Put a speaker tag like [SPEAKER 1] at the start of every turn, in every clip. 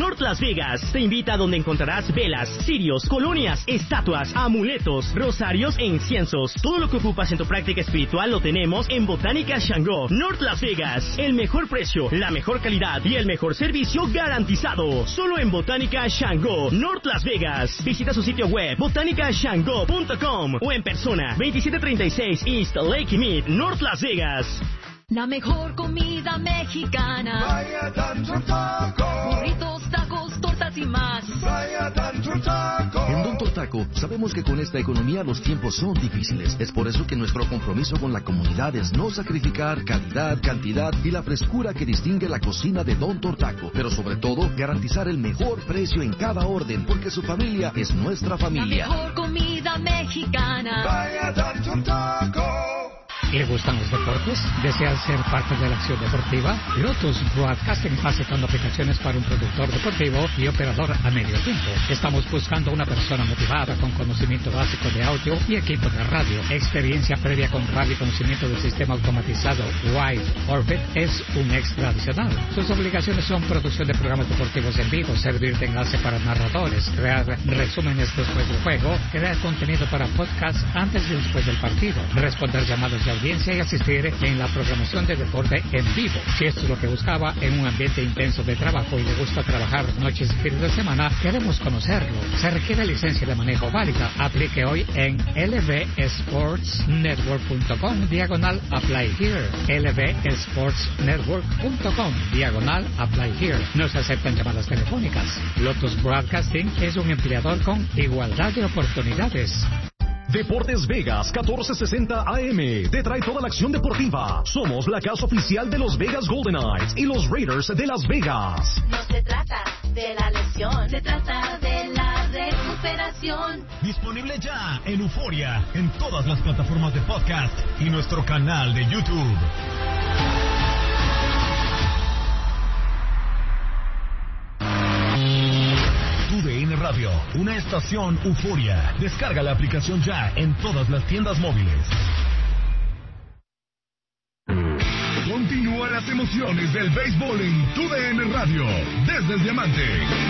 [SPEAKER 1] North Las Vegas te invita a donde encontrarás velas, cirios, colonias, estatuas, amuletos, rosarios e inciensos. Todo lo que ocupas en tu práctica espiritual lo tenemos en Botánica Shango, North Las Vegas. El mejor precio, la mejor calidad y el mejor servicio garantizado. Solo en Botánica Shango, North Las Vegas. Visita su sitio web botanicashango.com o en persona 2736 East Lake Mead, North Las Vegas.
[SPEAKER 2] La mejor comida mexicana.
[SPEAKER 3] Vaya Don Taco.
[SPEAKER 2] Burritos, tacos, tortas y más.
[SPEAKER 3] Vaya Don Taco.
[SPEAKER 4] En Don Taco sabemos que con esta economía los tiempos son difíciles. Es por eso que nuestro compromiso con la comunidad es no sacrificar calidad, cantidad y la frescura que distingue la cocina de Don Taco. Pero sobre todo, garantizar el mejor precio en cada orden, porque su familia es nuestra familia.
[SPEAKER 2] La mejor comida mexicana.
[SPEAKER 3] Vaya Don Taco.
[SPEAKER 5] ¿Le gustan los deportes? ¿Desea ser parte de la acción deportiva? Lotus Broadcasting aceptando aplicaciones para un productor deportivo y operador a medio tiempo. Estamos buscando una persona motivada con conocimiento básico de audio y equipo de radio. Experiencia previa con radio y conocimiento del sistema automatizado Wide Orbit es un extra adicional. Sus obligaciones son producción de programas deportivos en vivo, servir de enlace para narradores, crear resúmenes después del juego, crear contenido para podcast antes y después del partido, responder llamados de audiencia y asistir en la programación de deporte en vivo. Si esto es lo que buscaba en un ambiente intenso de trabajo y le gusta trabajar noches y fines de semana, queremos conocerlo. Se requiere licencia de manejo válida. Aplique hoy en lvsportsnetwork.com/apply here. lvsportsnetwork.com/apply here. No se aceptan llamadas telefónicas. Lotus Broadcasting es un empleador con igualdad de oportunidades.
[SPEAKER 6] Deportes Vegas 1460 AM te trae toda la acción deportiva. Somos la casa oficial de los Vegas Golden Knights y los Raiders de Las Vegas.
[SPEAKER 7] No se trata de la lesión, se trata de la recuperación.
[SPEAKER 6] Disponible ya en Euforia, en todas las plataformas de podcast y nuestro canal de YouTube. TUDN Radio, una estación Euforia. Descarga la aplicación ya en todas las tiendas móviles.
[SPEAKER 3] Continúa las emociones del béisbol en TUDN Radio, desde el Diamante.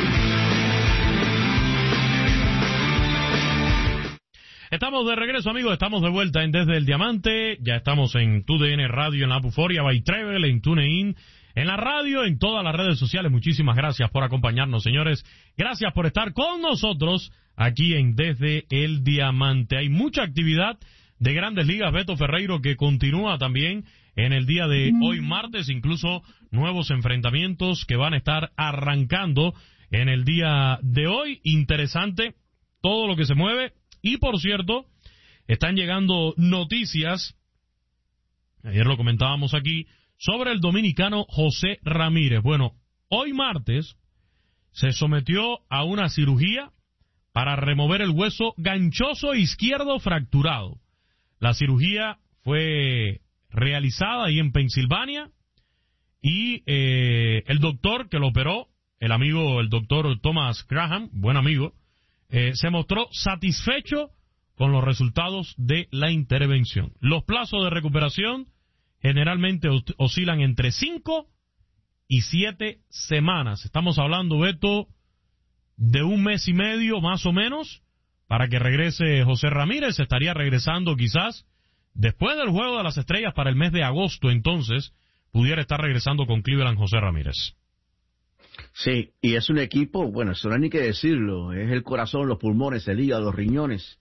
[SPEAKER 8] Estamos de regreso, amigos, estamos de vuelta en Desde el Diamante. Ya estamos en TUDN Radio, en la Euforia by Travel, en TuneIn, en la radio, en todas las redes sociales. Muchísimas gracias por acompañarnos, señores. Gracias por estar con nosotros aquí en Desde el Diamante. Hay mucha actividad de Grandes Ligas, Beto Ferreiro, que continúa también en el día de hoy martes, incluso nuevos enfrentamientos que van a estar arrancando en el día de hoy. Interesante todo lo que se mueve. Y por cierto, están llegando noticias, ayer lo comentábamos aquí, sobre el dominicano José Ramírez. Bueno, hoy martes se sometió a una cirugía para remover el hueso ganchoso izquierdo fracturado. La cirugía fue realizada ahí en Pensilvania y el doctor que lo operó, el doctor Thomas Graham, buen amigo, se mostró satisfecho con los resultados de la intervención. Los plazos de recuperación generalmente oscilan entre 5 y 7 semanas. Estamos hablando, Beto, de un mes y medio más o menos para que regrese José Ramírez. Estaría regresando quizás después del Juego de las Estrellas para el mes de agosto, entonces pudiera estar regresando con Cleveland José Ramírez.
[SPEAKER 9] Sí, y es un equipo, bueno, eso no hay ni que decirlo, es el corazón, los pulmones, el hígado, los riñones,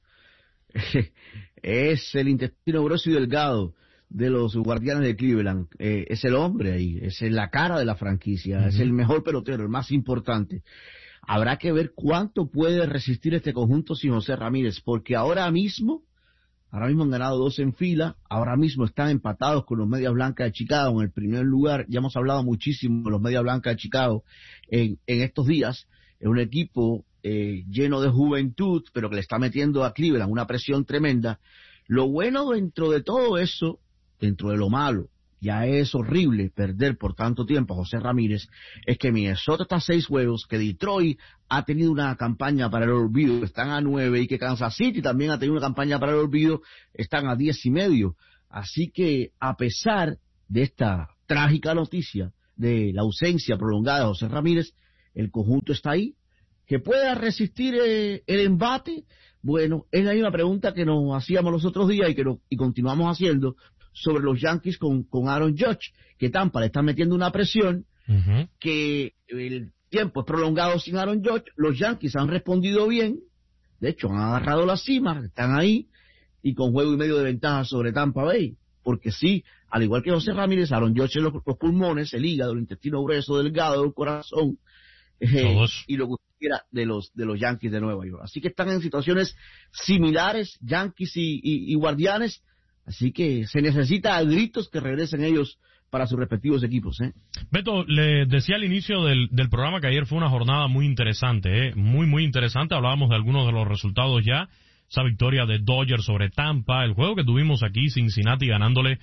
[SPEAKER 9] es el intestino grueso y delgado de los Guardianes de Cleveland, es el hombre ahí, es la cara de la franquicia, es el mejor pelotero, el más importante. Habrá que ver cuánto puede resistir este conjunto sin José Ramírez, porque ahora mismo han ganado 2 en fila, ahora mismo están empatados con los Medias Blancas de Chicago en el primer lugar. Ya hemos hablado muchísimo de los Medias Blancas de Chicago en estos días. Es un equipo lleno de juventud, pero que le está metiendo a Cleveland una presión tremenda. Lo bueno dentro de todo eso, dentro de lo malo, ya es horrible perder por tanto tiempo a José Ramírez, es que Minnesota está a 6 juegos, que Detroit ha tenido una campaña para el olvido, están a 9, y que Kansas City también ha tenido una campaña para el olvido, están a 10.5. Así que, a pesar de esta trágica noticia de la ausencia prolongada de José Ramírez, el conjunto está ahí, que pueda resistir el embate. Bueno, es la misma pregunta que nos hacíamos los otros días y continuamos haciendo sobre los Yankees con Aaron Judge, que Tampa le está metiendo una presión, que el tiempo es prolongado sin Aaron Judge. Los Yankees han respondido bien, de hecho han agarrado la cima, están ahí, y con juego y medio de ventaja sobre Tampa Bay, porque sí, al igual que José Ramírez, Aaron Judge en los pulmones, el hígado, el intestino grueso, delgado, el corazón, y lo que quiera de los Yankees de Nueva York. Así que están en situaciones similares, Yankees y Guardianes, así que se necesita a gritos que regresen ellos para sus respectivos equipos.
[SPEAKER 8] Beto, le decía al inicio del programa que ayer fue una jornada muy interesante, muy, muy interesante. Hablábamos de algunos de los resultados ya. Esa victoria de Dodgers sobre Tampa, el juego que tuvimos aquí, Cincinnati ganándole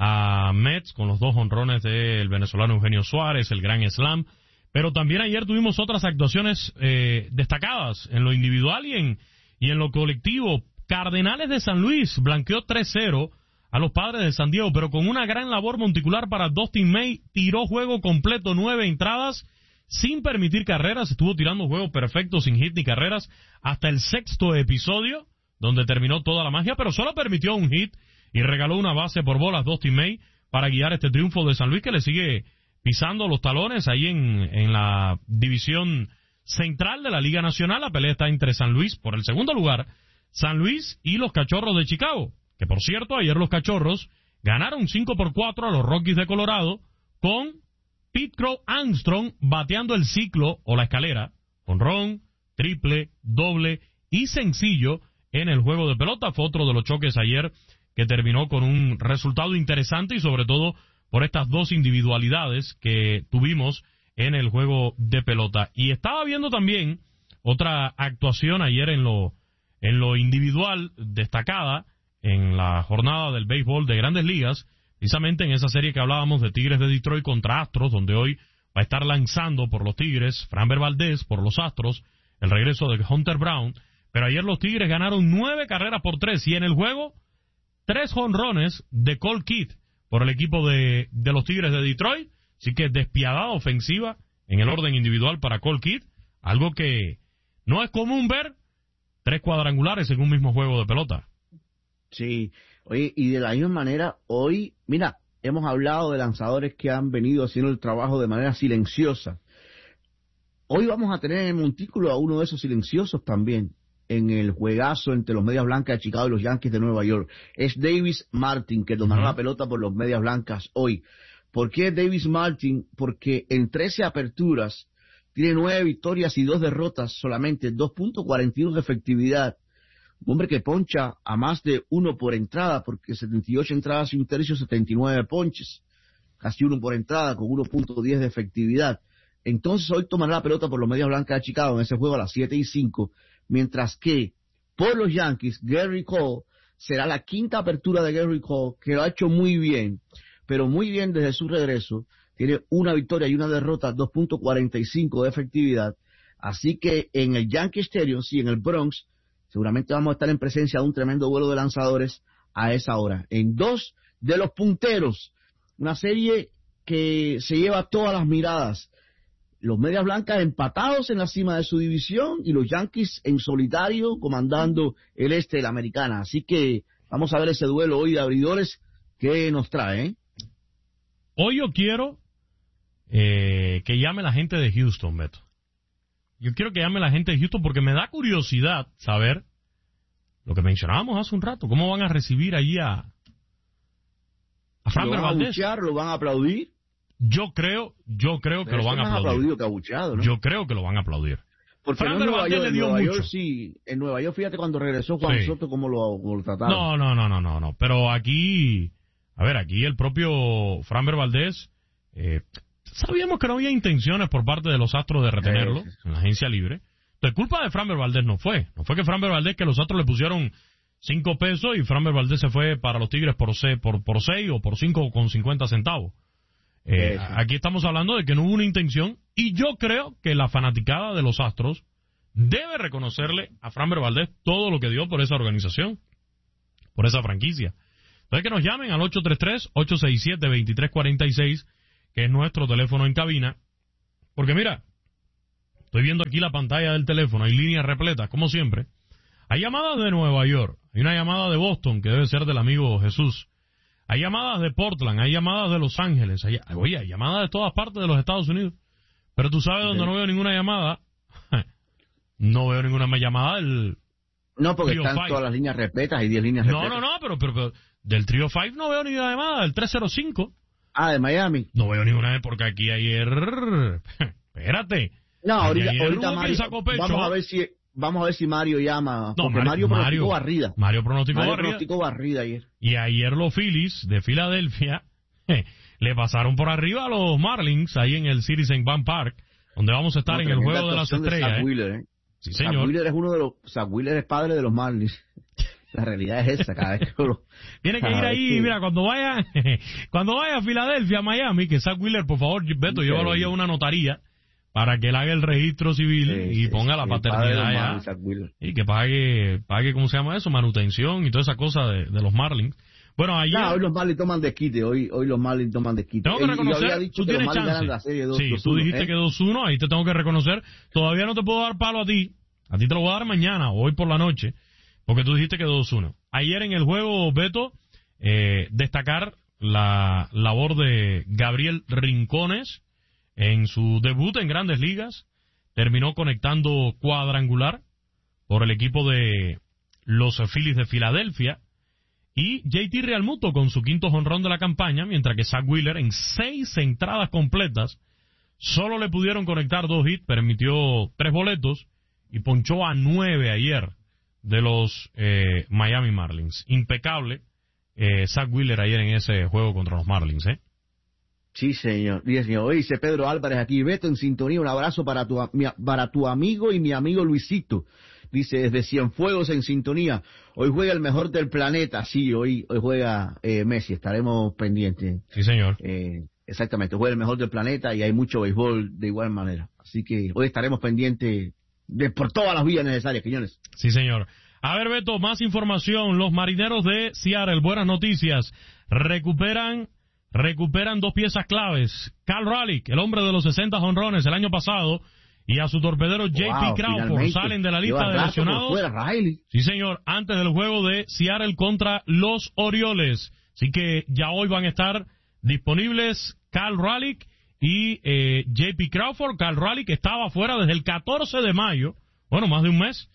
[SPEAKER 8] a Mets con los 2 jonrones del venezolano Eugenio Suárez, el gran slam. Pero también ayer tuvimos otras actuaciones destacadas en lo individual y en lo colectivo. Cardenales de San Luis blanqueó 3-0 a los Padres de San Diego, pero con una gran labor monticular para Dustin May. Tiró juego completo, 9 entradas, sin permitir carreras. Estuvo tirando juego perfecto, sin hit ni carreras, hasta el 6º episodio, donde terminó toda la magia, pero solo permitió un hit y regaló una base por bolas Dustin May para guiar este triunfo de San Luis, que le sigue pisando los talones ahí en la división central de la Liga Nacional. La pelea está entre San Luis, por el segundo lugar, San Luis y los Cachorros de Chicago, que por cierto, ayer los Cachorros ganaron 5-4 a los Rockies de Colorado, con Pete Crow Armstrong bateando el ciclo o la escalera, jonrón, triple, doble y sencillo en el juego de pelota. Fue otro de los choques ayer que terminó con un resultado interesante, y sobre todo por estas 2 individualidades que tuvimos en el juego de pelota. Y estaba viendo también otra actuación ayer en lo individual destacada en la jornada del béisbol de Grandes Ligas, precisamente en esa serie que hablábamos de Tigres de Detroit contra Astros, donde hoy va a estar lanzando por los Tigres Framber Valdez, por los Astros el regreso de Hunter Brown. Pero ayer los Tigres ganaron 9-3, y en el juego 3 jonrones de Cole Kidd por el equipo de los Tigres de Detroit. Así que despiadada ofensiva en el orden individual para Cole Kidd, algo que no es común ver, 3 cuadrangulares en un mismo juego de pelota.
[SPEAKER 9] Sí, oye, y de la misma manera, hoy, mira, hemos hablado de lanzadores que han venido haciendo el trabajo de manera silenciosa. Hoy vamos a tener en el montículo a uno de esos silenciosos también, en el juegazo entre los Medias Blancas de Chicago y los Yankees de Nueva York. Es Davis Martin, que tomará la pelota por los Medias Blancas hoy. ¿Por qué Davis Martin? Porque en 13 aperturas tiene 9 victorias y 2 derrotas, solamente 2.41 de efectividad. Un hombre que poncha a más de 1 por entrada, porque 78 entradas y un tercio, 79 ponches, casi 1 por entrada, con 1.10 de efectividad. Entonces hoy tomará la pelota por los Medias Blancas de Chicago en ese juego a las 7:05, mientras que por los Yankees, Gary Cole, será la 5ª apertura de Gary Cole, que lo ha hecho muy bien, pero muy bien desde su regreso. Tiene 1 victoria y 1 derrota, 2.45 de efectividad. Así que en el Yankee Stadium, sí, en el Bronx, seguramente vamos a estar en presencia de un tremendo vuelo de lanzadores a esa hora. En 2 de los punteros, una serie que se lleva todas las miradas. Los Medias Blancas empatados en la cima de su división y los Yankees en solitario comandando el este de la Americana. Así que vamos a ver ese duelo hoy de abridores que nos trae.
[SPEAKER 8] Hoy yo quiero que llame la gente de Houston, Beto. Yo quiero que llame la gente de Houston porque me da curiosidad saber lo que mencionábamos hace un rato. ¿Cómo van a recibir allí a Framber Valdez?
[SPEAKER 9] ¿Lo van a aplaudir?
[SPEAKER 8] Yo creo que lo van a aplaudir.
[SPEAKER 9] Que abucheado, ¿no?
[SPEAKER 8] Yo creo que lo van a aplaudir.
[SPEAKER 9] Porque Framber Valdez le dio mucho. Sí, en Nueva York, fíjate cuando regresó Juan Soto, cómo lo trataron.
[SPEAKER 8] No. Pero aquí, aquí el propio Framber Valdez, sabíamos que no había intenciones por parte de los Astros de retenerlo en la agencia libre. Entonces, culpa de Framber Valdez no fue que Framber Valdez, que los Astros le pusieron $5 y Framber Valdez se fue para los Tigres por 6 o por 5.50 centavos. Aquí estamos hablando de que no hubo una intención, y yo creo que la fanaticada de los Astros debe reconocerle a Framber Valdez todo lo que dio por esa organización, por esa franquicia. Entonces que nos llamen al 833-867-2346, que es nuestro teléfono en cabina, porque mira, Estoy viendo aquí la pantalla del teléfono, hay líneas repletas, como siempre. Hay llamadas de Nueva York, hay una llamada de Boston, que debe ser del amigo Jesús. Hay llamadas de Portland, hay llamadas de Los Ángeles, hay llamadas de todas partes de los Estados Unidos. Pero tú sabes dónde no veo ninguna llamada. No veo ninguna llamada del...
[SPEAKER 9] No, porque están todas las líneas repletas, hay 10 líneas repletas.
[SPEAKER 8] No, pero del Trio 5 no veo ninguna llamada, del 305.
[SPEAKER 9] Ah, de Miami.
[SPEAKER 8] No veo ninguna, porque aquí ayer... Espérate.
[SPEAKER 9] No, ahorita
[SPEAKER 8] Mario,
[SPEAKER 9] vamos a ver si Mario llama. No, Mario pronosticó barrida.
[SPEAKER 8] Mario pronosticó
[SPEAKER 9] barrida ayer.
[SPEAKER 8] Y ayer los Phillies de Filadelfia le pasaron por arriba a los Marlins ahí en el Citizens Bank Park, donde vamos a estar en el Juego de las Estrellas. Sí, señor.
[SPEAKER 9] Zach Wheeler es padre de los Marlins. La realidad es esa, cada vez que
[SPEAKER 8] tiene que ir ahí, mira, cuando vaya a Filadelfia, Miami, que Zach Wheeler, por favor, Beto, llévalo ahí a una notaría para que él haga el registro civil y ponga la paternidad allá. Y que pague, ¿cómo se llama eso? Manutención y toda esa cosa de los Marlins. Bueno, ayer...
[SPEAKER 9] hoy los Marlins toman desquite, hoy los Marlins toman desquite.
[SPEAKER 8] Tengo que reconocer, tú tienes chance. Sí, tú dijiste que 2-1, ahí te tengo que reconocer. Todavía no te puedo dar palo a ti te lo voy a dar mañana o hoy por la noche, porque tú dijiste que 2-1. Ayer en el juego, Beto, destacar la labor de Gabriel Rincones en su debut en Grandes Ligas. Terminó conectando cuadrangular por el equipo de los Phillies de Filadelfia. Y JT Realmuto con su quinto jonrón de la campaña, mientras que Zach Wheeler en 6 entradas completas solo le pudieron conectar 2 hits, permitió 3 boletos y ponchó a 9 ayer de los Miami Marlins. Impecable Zach Wheeler ayer en ese juego contra los Marlins, ¿eh?
[SPEAKER 9] Sí, señor. Oye, dice Pedro Álvarez aquí, Beto en sintonía, un abrazo para tu amigo y mi amigo Luisito. Dice, desde Cienfuegos en sintonía. Hoy juega el mejor del planeta. Sí, hoy juega Messi. Estaremos pendientes.
[SPEAKER 8] Sí, señor.
[SPEAKER 9] Exactamente. Juega el mejor del planeta y hay mucho béisbol de igual manera. Así que hoy estaremos pendientes por todas las vías necesarias, Quiñones.
[SPEAKER 8] Sí, señor. A ver, Beto, más información. Los Marineros de Seattle, buenas noticias. Recuperan 2 piezas claves. Cal Raleigh, el hombre de los 60 jonrones el año pasado, y a su torpedero JP Crawford salen de la lista de lesionados. Sí, señor, antes del juego de Seattle contra los Orioles. Así que ya hoy van a estar disponibles Cal Raleigh y JP Crawford. Cal Raleigh que estaba fuera desde el 14 de mayo. Bueno, más de un mes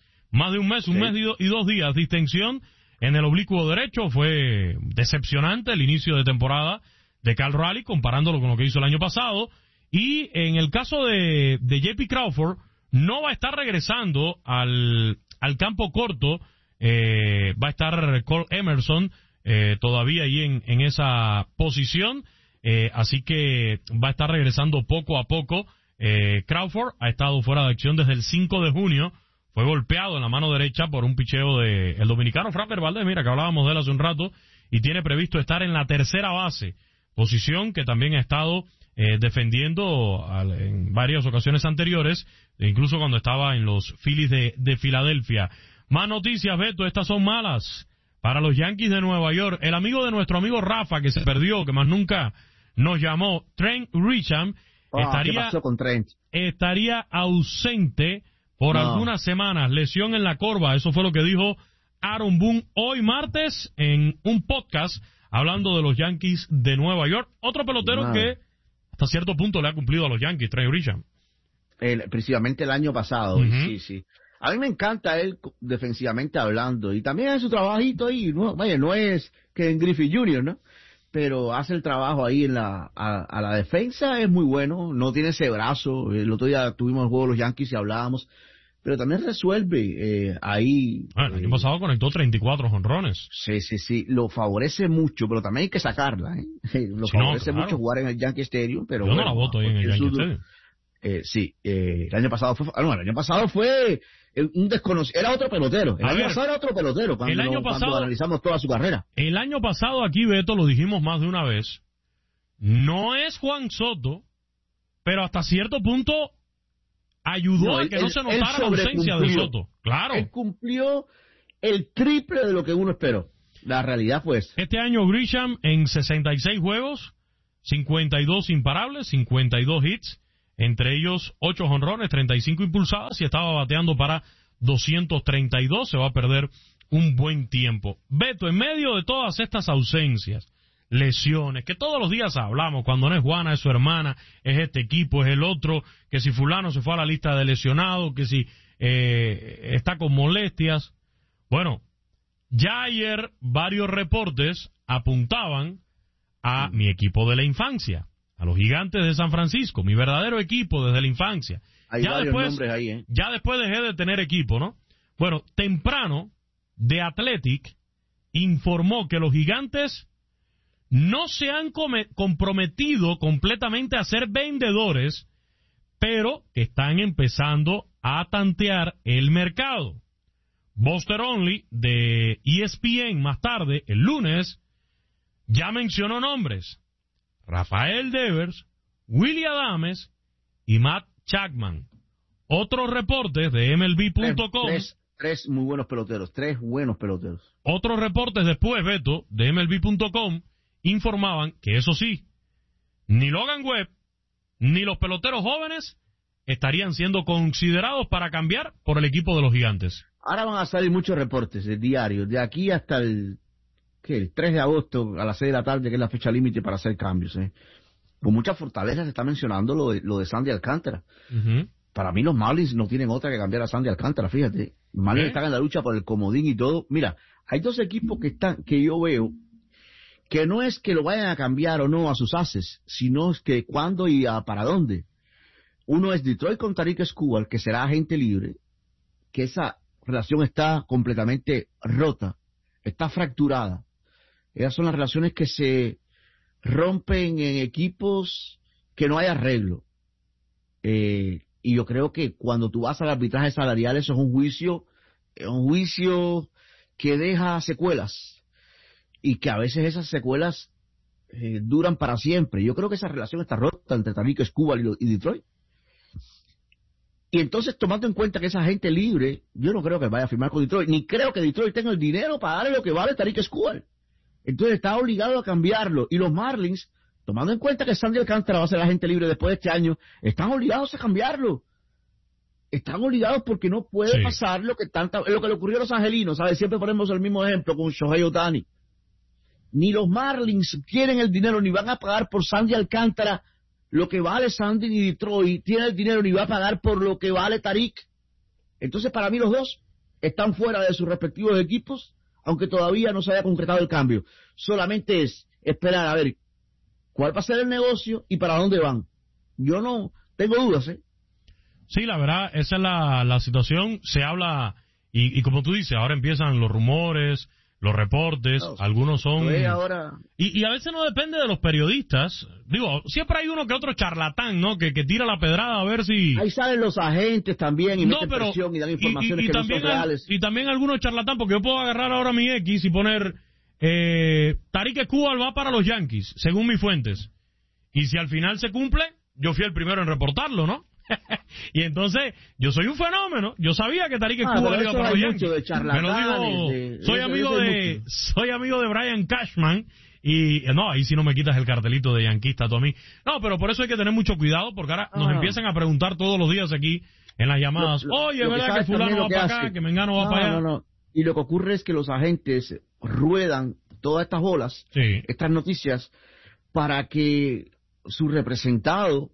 [SPEAKER 8] y 2 días. Distensión en el oblicuo derecho. Fue decepcionante el inicio de temporada de Cal Raleigh comparándolo con lo que hizo el año pasado. Y en el caso de JP Crawford, no va a estar regresando al campo corto. Va a estar Cole Emerson todavía ahí en esa posición. Así que va a estar regresando poco a poco. Crawford ha estado fuera de acción desde el 5 de junio. Fue golpeado en la mano derecha por un picheo del dominicano Framber Valdez, mira, que hablábamos de él hace un rato, y tiene previsto estar en la tercera base, posición que también ha estado defendiendo en varias ocasiones anteriores, incluso cuando estaba en los Phillies de Filadelfia. Más noticias, Beto, estas son malas para los Yankees de Nueva York. El amigo de nuestro amigo Rafa, que se perdió, que más nunca nos llamó, Trent Grisham, estaría ausente por algunas semanas, lesión en la corva. Eso fue lo que dijo Aaron Boone hoy martes en un podcast hablando de los Yankees de Nueva York. Otro pelotero que hasta cierto punto le ha cumplido a los Yankees, Trey Grisham.
[SPEAKER 9] Precisamente el año pasado, sí. A mí me encanta él defensivamente hablando, y también hace su trabajito ahí, no es Ken Griffey Jr., ¿no? Pero hace el trabajo ahí a la defensa, es muy bueno, no tiene ese brazo. El otro día tuvimos el juego de los Yankees y hablábamos, pero también resuelve ahí.
[SPEAKER 8] El año pasado conectó 34 jonrones.
[SPEAKER 9] Sí, lo favorece mucho, pero también hay que sacarla, Lo favorece mucho jugar en el Yankee Stadium, pero
[SPEAKER 8] yo no la voto ahí en el Yankee Stadium.
[SPEAKER 9] El año pasado fue un desconocido, era otro pelotero. El año pasado era otro pelotero cuando analizamos toda su carrera.
[SPEAKER 8] El año pasado aquí, Beto, lo dijimos más de una vez, no es Juan Soto, pero hasta cierto punto ayudó a que no se notara la ausencia de Soto. Claro.
[SPEAKER 9] Él cumplió el triple de lo que uno esperó. La realidad fue esa.
[SPEAKER 8] Este año Grisham en 66 juegos, 52 imparables, 52 hits, entre ellos 8 jonrones, 35 impulsadas y estaba bateando para 232. Se va a perder un buen tiempo. Beto, en medio de todas estas ausencias, lesiones, que todos los días hablamos, cuando no es Juana, es su hermana, es este equipo, es el otro, que si fulano se fue a la lista de lesionados, que si está con molestias. Bueno, ya ayer varios reportes apuntaban a mi equipo de la infancia, a los Gigantes de San Francisco, mi verdadero equipo desde la infancia.
[SPEAKER 9] Hay varios nombres ahí,
[SPEAKER 8] Ya después dejé de tener equipo, ¿no? Bueno, temprano, The Athletic informó que los Gigantes no se han comprometido completamente a ser vendedores, pero que están empezando a tantear el mercado. Buster Olney de ESPN más tarde, el lunes, ya mencionó nombres: Rafael Devers, Willy Adames y Matt Chapman. Otros reportes de MLB.com.
[SPEAKER 9] Tres muy buenos peloteros, 3 buenos peloteros.
[SPEAKER 8] Otros reportes después, Beto, de MLB.com, informaban que eso sí, ni Logan Webb ni los peloteros jóvenes estarían siendo considerados para cambiar por el equipo de los Gigantes.
[SPEAKER 9] Ahora van a salir muchos reportes diarios, de aquí hasta el 3 de agosto a las 6 de la tarde, que es la fecha límite para hacer cambios. Con mucha fortaleza se está mencionando lo de Sandy Alcántara.
[SPEAKER 8] Uh-huh.
[SPEAKER 9] Para mí los Marlins no tienen otra que cambiar a Sandy Alcántara, fíjate. Los Marlins están en la lucha por el comodín y todo. Mira, hay 2 equipos que yo veo que no es que lo vayan a cambiar o no a sus ases, sino es que cuándo y para dónde. Uno es Detroit con Tarik Skubal, que será agente libre, que esa relación está completamente rota, está fracturada. Esas son las relaciones que se rompen en equipos que no hay arreglo. Y yo creo que cuando tú vas al arbitraje salarial, eso es un juicio que deja secuelas. Y que a veces esas secuelas duran para siempre. Yo creo que esa relación está rota entre Tarik Skubal y Detroit. Y entonces, tomando en cuenta que esa gente libre, yo no creo que vaya a firmar con Detroit, ni creo que Detroit tenga el dinero para darle lo que vale Tarik Skubal. Entonces está obligado a cambiarlo. Y los Marlins, tomando en cuenta que Sandy Alcántara va a ser agente libre después de este año, están obligados a cambiarlo. Están obligados porque no puede pasar lo que le ocurrió a los angelinos, ¿sabes? Siempre ponemos el mismo ejemplo con Shohei Ohtani. Ni los Marlins quieren el dinero, ni van a pagar por Sandy Alcántara lo que vale Sandy, ni Detroit tiene el dinero, ni va a pagar por lo que vale Tarik. Entonces, para mí los dos están fuera de sus respectivos equipos, aunque todavía no se haya concretado el cambio. Solamente es esperar a ver cuál va a ser el negocio y para dónde van. Yo no tengo dudas,
[SPEAKER 8] Sí, la verdad, esa es la situación. Se habla, y como tú dices, ahora empiezan los rumores, los reportes, algunos son...
[SPEAKER 9] Ahora...
[SPEAKER 8] Y a veces no depende de los periodistas. Digo, siempre hay uno que otro charlatán, ¿no? Que tira la pedrada a ver si...
[SPEAKER 9] Ahí salen los agentes también y meten presión y dan informaciones que no son reales.
[SPEAKER 8] Y también algunos charlatán, porque yo puedo agarrar ahora mi X y poner Tarik Skubal va para los Yankees, según mis fuentes. Y si al final se cumple, yo fui el primero en reportarlo, ¿no? Y entonces, yo soy un fenómeno. Yo sabía que Tarik Skubal iba para los Yankees. Me lo digo, soy amigo de Brian Cashman. Y no, ahí sí no me quitas el cartelito de yanquista tú a mí. No, pero por eso hay que tener mucho cuidado, porque ahora nos empiezan a preguntar todos los días aquí en las llamadas. Oye, ¿verdad que fulano va para acá, que Mengano va para allá?
[SPEAKER 9] No. Y lo que ocurre es que los agentes ruedan todas estas olas, estas noticias, para que su representado...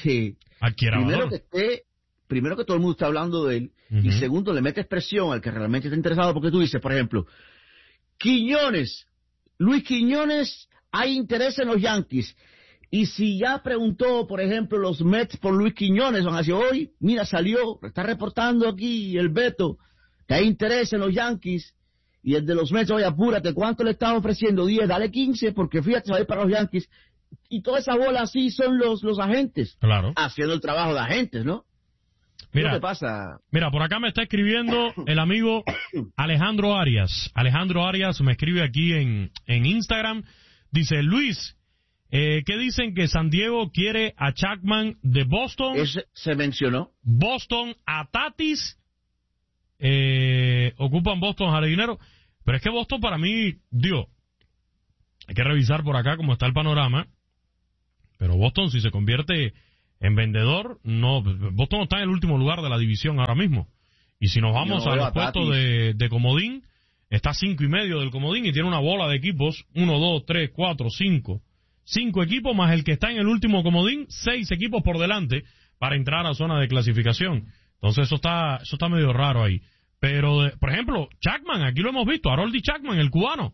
[SPEAKER 9] primero que todo el mundo está hablando de él, y segundo, le metes presión al que realmente está interesado, porque tú dices, por ejemplo, Luis Quiñones, hay interés en los Yankees, y si ya preguntó, por ejemplo, los Mets por Luis Quiñones, van a decir, hoy, mira, salió, está reportando aquí el Beto, que hay interés en los Yankees, y el de los Mets, oye, apúrate, ¿cuánto le están ofreciendo? 10, dale 15, porque fíjate, va a ir para los Yankees. Y toda esa bola así son los agentes.
[SPEAKER 8] Claro.
[SPEAKER 9] Haciendo el trabajo de agentes, ¿no?
[SPEAKER 8] Mira,
[SPEAKER 9] ¿qué pasa?
[SPEAKER 8] Mira, por acá me está escribiendo el amigo Alejandro Arias. Alejandro Arias me escribe aquí en Instagram. Dice, Luis, ¿qué dicen que San Diego quiere a Chapman de Boston?
[SPEAKER 9] Se mencionó.
[SPEAKER 8] Boston a Tatis. Ocupan Boston jardinero. Pero es que Boston para mí, hay que revisar por acá cómo está el panorama. Pero Boston, si se convierte En vendedor, no, Boston está en el último lugar de la división ahora mismo. Y si nos vamos a los puestos de comodín, está 5.5 del comodín y tiene una bola de equipos, 1, 2, 3, 4, 5. 5 equipos más el que está en el último comodín, 6 equipos por delante para entrar a zona de clasificación. Entonces eso está medio raro ahí. Pero, por ejemplo, Chapman, aquí lo hemos visto, Harold Chapman, el cubano.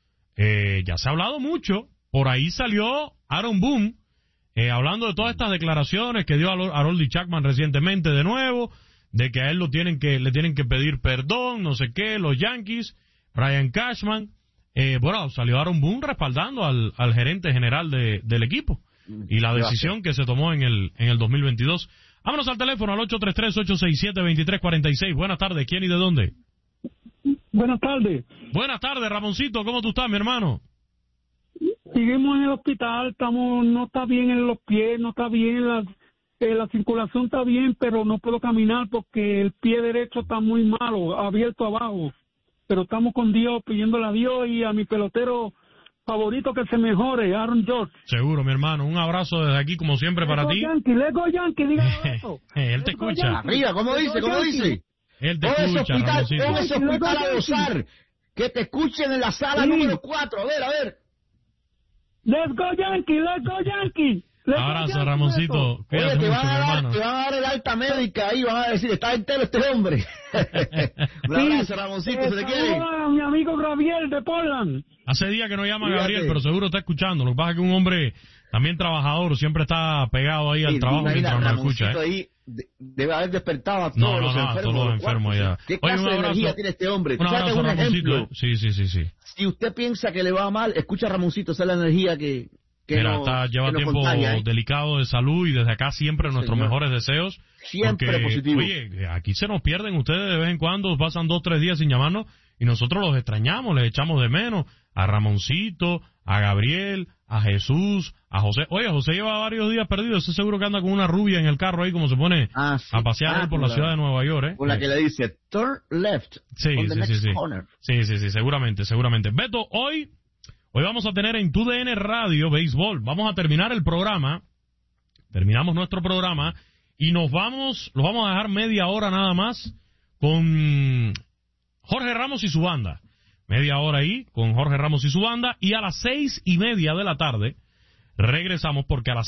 [SPEAKER 8] Ya se ha hablado mucho, por ahí salió Aaron Boone, hablando de todas estas declaraciones que dio Harold Chapman recientemente de nuevo, de que a él le tienen que pedir perdón, no sé qué, los Yankees, Brian Cashman. Bueno, salió Aaron Boone respaldando al gerente general del equipo y la decisión que se tomó en el 2022. Vámonos al teléfono al 833-867-2346. Buenas tardes, ¿quién y de dónde?
[SPEAKER 10] Buenas tardes.
[SPEAKER 8] Buenas tardes, Ramoncito, ¿cómo tú estás, mi hermano?
[SPEAKER 10] Seguimos en el hospital, no está bien en los pies, no está bien, la circulación está bien, pero no puedo caminar porque el pie derecho está muy malo, abierto abajo. Pero estamos con Dios, pidiéndole a Dios y a mi pelotero favorito que se mejore, Aaron George.
[SPEAKER 8] Seguro, mi hermano, un abrazo desde aquí, como siempre, para ti.
[SPEAKER 10] Let's go Yankee, dígame eso.
[SPEAKER 8] Él te escucha.
[SPEAKER 9] Arriba, ¿cómo dice?
[SPEAKER 8] Él te escucha, Ramoncito.
[SPEAKER 9] Pon ese hospital a gozar, que te escuchen en la sala número 4, a ver.
[SPEAKER 10] Let's go Yankee.
[SPEAKER 8] Abrazo, Ramoncito.
[SPEAKER 9] Oye, te van a dar el alta médica ahí, van a decir, está entero este hombre. Un abrazo, Ramoncito, se te quiere.
[SPEAKER 10] A mi amigo Gabriel de Portland.
[SPEAKER 8] Hace días que no llama a Gabriel, pero seguro está escuchando. Lo que pasa es que un hombre también trabajador siempre está pegado ahí al trabajo mientras nos escucha.
[SPEAKER 9] Ahí debe haber despertado a todos los enfermos.
[SPEAKER 8] Todos los enfermos allá.
[SPEAKER 9] ¿Qué clase de energía tiene este hombre?
[SPEAKER 8] Un abrazo, Ramoncito. Sí.
[SPEAKER 9] Si usted piensa que le va mal, escucha a Ramoncito, esa es la energía que
[SPEAKER 8] mira, lleva tiempo delicado de salud y desde acá siempre nuestros mejores deseos.
[SPEAKER 9] Siempre positivo.
[SPEAKER 8] Oye, aquí se nos pierden ustedes de vez en cuando, pasan 2 o 3 días sin llamarnos y nosotros los extrañamos, les echamos de menos a Ramoncito, a Gabriel, a Jesús, a José. Oye, José lleva varios días perdido, estoy seguro que anda con una rubia en el carro ahí como se pone a pasear por la ciudad de Nueva York.
[SPEAKER 9] Con la que le dice, turn left, on the next corner.
[SPEAKER 8] Sí, seguramente. Beto, Hoy vamos a tener en TUDN Radio Béisbol. Vamos a terminar el programa. Terminamos nuestro programa y los vamos a dejar media hora nada más con Jorge Ramos y su banda. Media hora ahí con Jorge Ramos y su banda. Y a las 6:30 de la tarde regresamos porque a las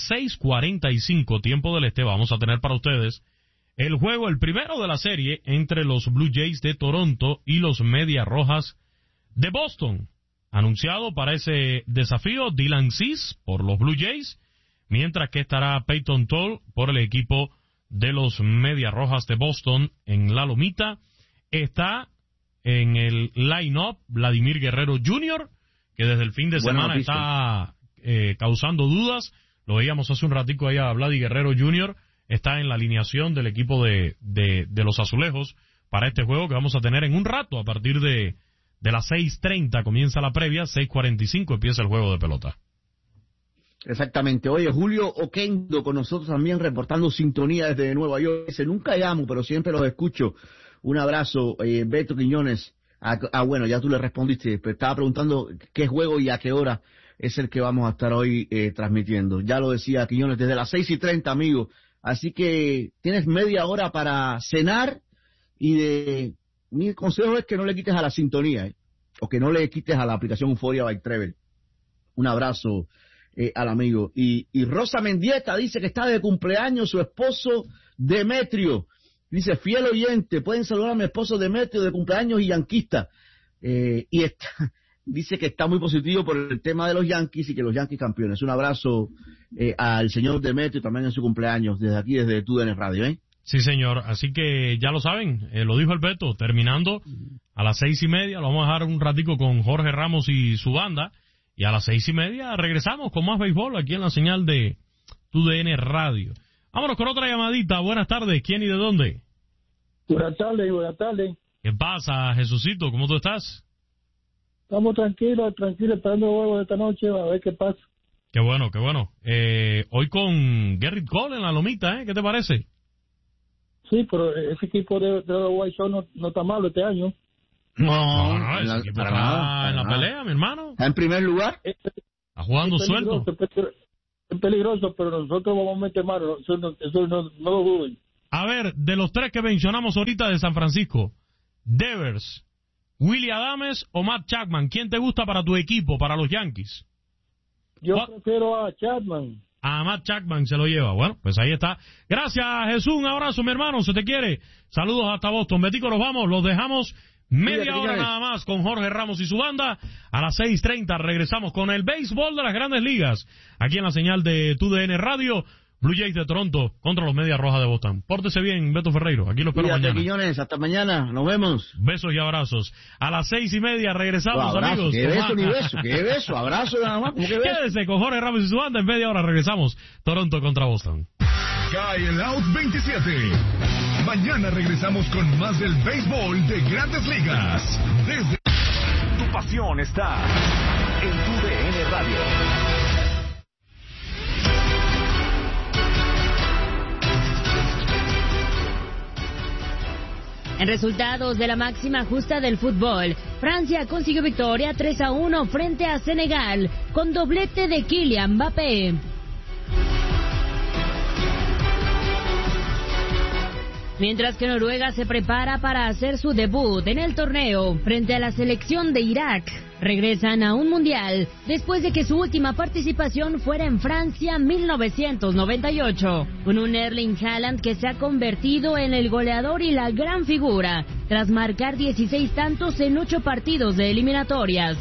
[SPEAKER 8] 6:45 tiempo del este vamos a tener para ustedes el juego, el primero de la serie entre los Blue Jays de Toronto y los Medias Rojas de Boston. Anunciado para ese desafío Dylan Cease por los Blue Jays, mientras que estará Peyton Toll por el equipo de los Medias Rojas de Boston en la lomita. Está en el line-up Vladimir Guerrero Jr., que desde el fin de semana está causando dudas. Lo veíamos hace un ratico ahí a Vladimir Guerrero Jr., está en la alineación del equipo de los Azulejos para este juego que vamos a tener en un rato a partir de las 6:30 comienza la previa, 6:45 empieza el juego de pelota.
[SPEAKER 9] Exactamente. Oye, Julio Oquendo con nosotros también reportando sintonía desde Nueva York. Dice, nunca llamo, pero siempre los escucho. Un abrazo, Beto Quiñones. Bueno, ya tú le respondiste, pero estaba preguntando qué juego y a qué hora es el que vamos a estar hoy transmitiendo. Ya lo decía Quiñones, desde las 6:30, amigo. Así que tienes media hora para cenar y mi consejo es que no le quites a la sintonía, o que no le quites a la aplicación Euforia by Travel. Un abrazo al amigo. Y Rosa Mendieta dice que está de cumpleaños su esposo Demetrio. Dice, fiel oyente, pueden saludar a mi esposo Demetrio de cumpleaños y yanquista. Dice que está muy positivo por el tema de los Yankees y que los Yankees campeones. Un abrazo al señor Demetrio también en su cumpleaños, desde aquí, desde TUDN Radio,
[SPEAKER 8] Sí, señor. Así que ya lo saben, lo dijo el Beto, terminando a las 6:30, lo vamos a dejar un ratico con Jorge Ramos y su banda, y a las 6:30 regresamos con más béisbol aquí en la señal de TUDN Radio. Vámonos con otra llamadita. Buenas tardes, ¿quién y de dónde?
[SPEAKER 10] Buenas tardes.
[SPEAKER 8] ¿Qué pasa, Jesucito? ¿Cómo tú estás?
[SPEAKER 10] Estamos tranquilos, esperando el juego de esta noche, a ver qué pasa.
[SPEAKER 8] Qué bueno. Hoy con Gerrit Cole en la lomita, ¿qué te parece?
[SPEAKER 10] Sí, pero ese equipo de los White Sox no está malo este año.
[SPEAKER 8] No, ese equipo está en la pelea, mi hermano.
[SPEAKER 9] ¿Está en primer lugar?
[SPEAKER 8] Está jugando suelto.
[SPEAKER 10] es peligroso, pero nosotros vamos a meter mano, eso no lo duden.
[SPEAKER 8] A ver, de los 3 que mencionamos ahorita de San Francisco, Devers, Willie Adames o Matt Chapman, ¿quién te gusta para tu equipo, para los Yankees?
[SPEAKER 10] Yo prefiero a Chapman.
[SPEAKER 8] A Matt Chapman se lo lleva. Bueno, pues ahí está. Gracias, Jesús. Un abrazo, mi hermano. Se te quiere. Saludos hasta Boston. Betico, nos vamos. Los dejamos media hora nada más con Jorge Ramos y su banda. A las 6:30 regresamos con el béisbol de las Grandes Ligas. Aquí en la señal de TUDN Radio. Blue Jays de Toronto contra los Medias Rojas de Boston. Pórtese bien, Beto Ferreiro. Aquí lo espero mañana.
[SPEAKER 9] Quiñones, hasta mañana. Nos vemos.
[SPEAKER 8] Besos y abrazos. A las 6:30 regresamos, amigos.
[SPEAKER 9] ¿Qué beso ni beso? ¿Qué beso? Abrazo nada más. ¿Cómo que beso?
[SPEAKER 8] Quédese con Jorge Ramos y su banda. En media hora regresamos. Toronto contra Boston.
[SPEAKER 3] Cae el out 27. Mañana regresamos con más del béisbol de Grandes Ligas. Desde...
[SPEAKER 6] Tu pasión está en TUDN Radio.
[SPEAKER 11] En resultados de la máxima justa del fútbol, Francia consiguió victoria 3-1 frente a Senegal, con doblete de Kylian Mbappé. Mientras que Noruega se prepara para hacer su debut en el torneo frente a la selección de Irak, regresan a un mundial después de que su última participación fuera en Francia 1998, con un Erling Haaland que se ha convertido en el goleador y la gran figura, tras marcar 16 tantos en 8 partidos de eliminatorias.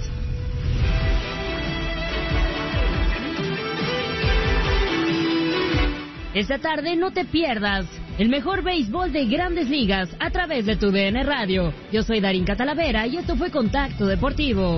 [SPEAKER 11] Esta tarde no te pierdas el mejor béisbol de Grandes Ligas a través de TUDN Radio. Yo soy Darín Catalavera y esto fue Contacto Deportivo.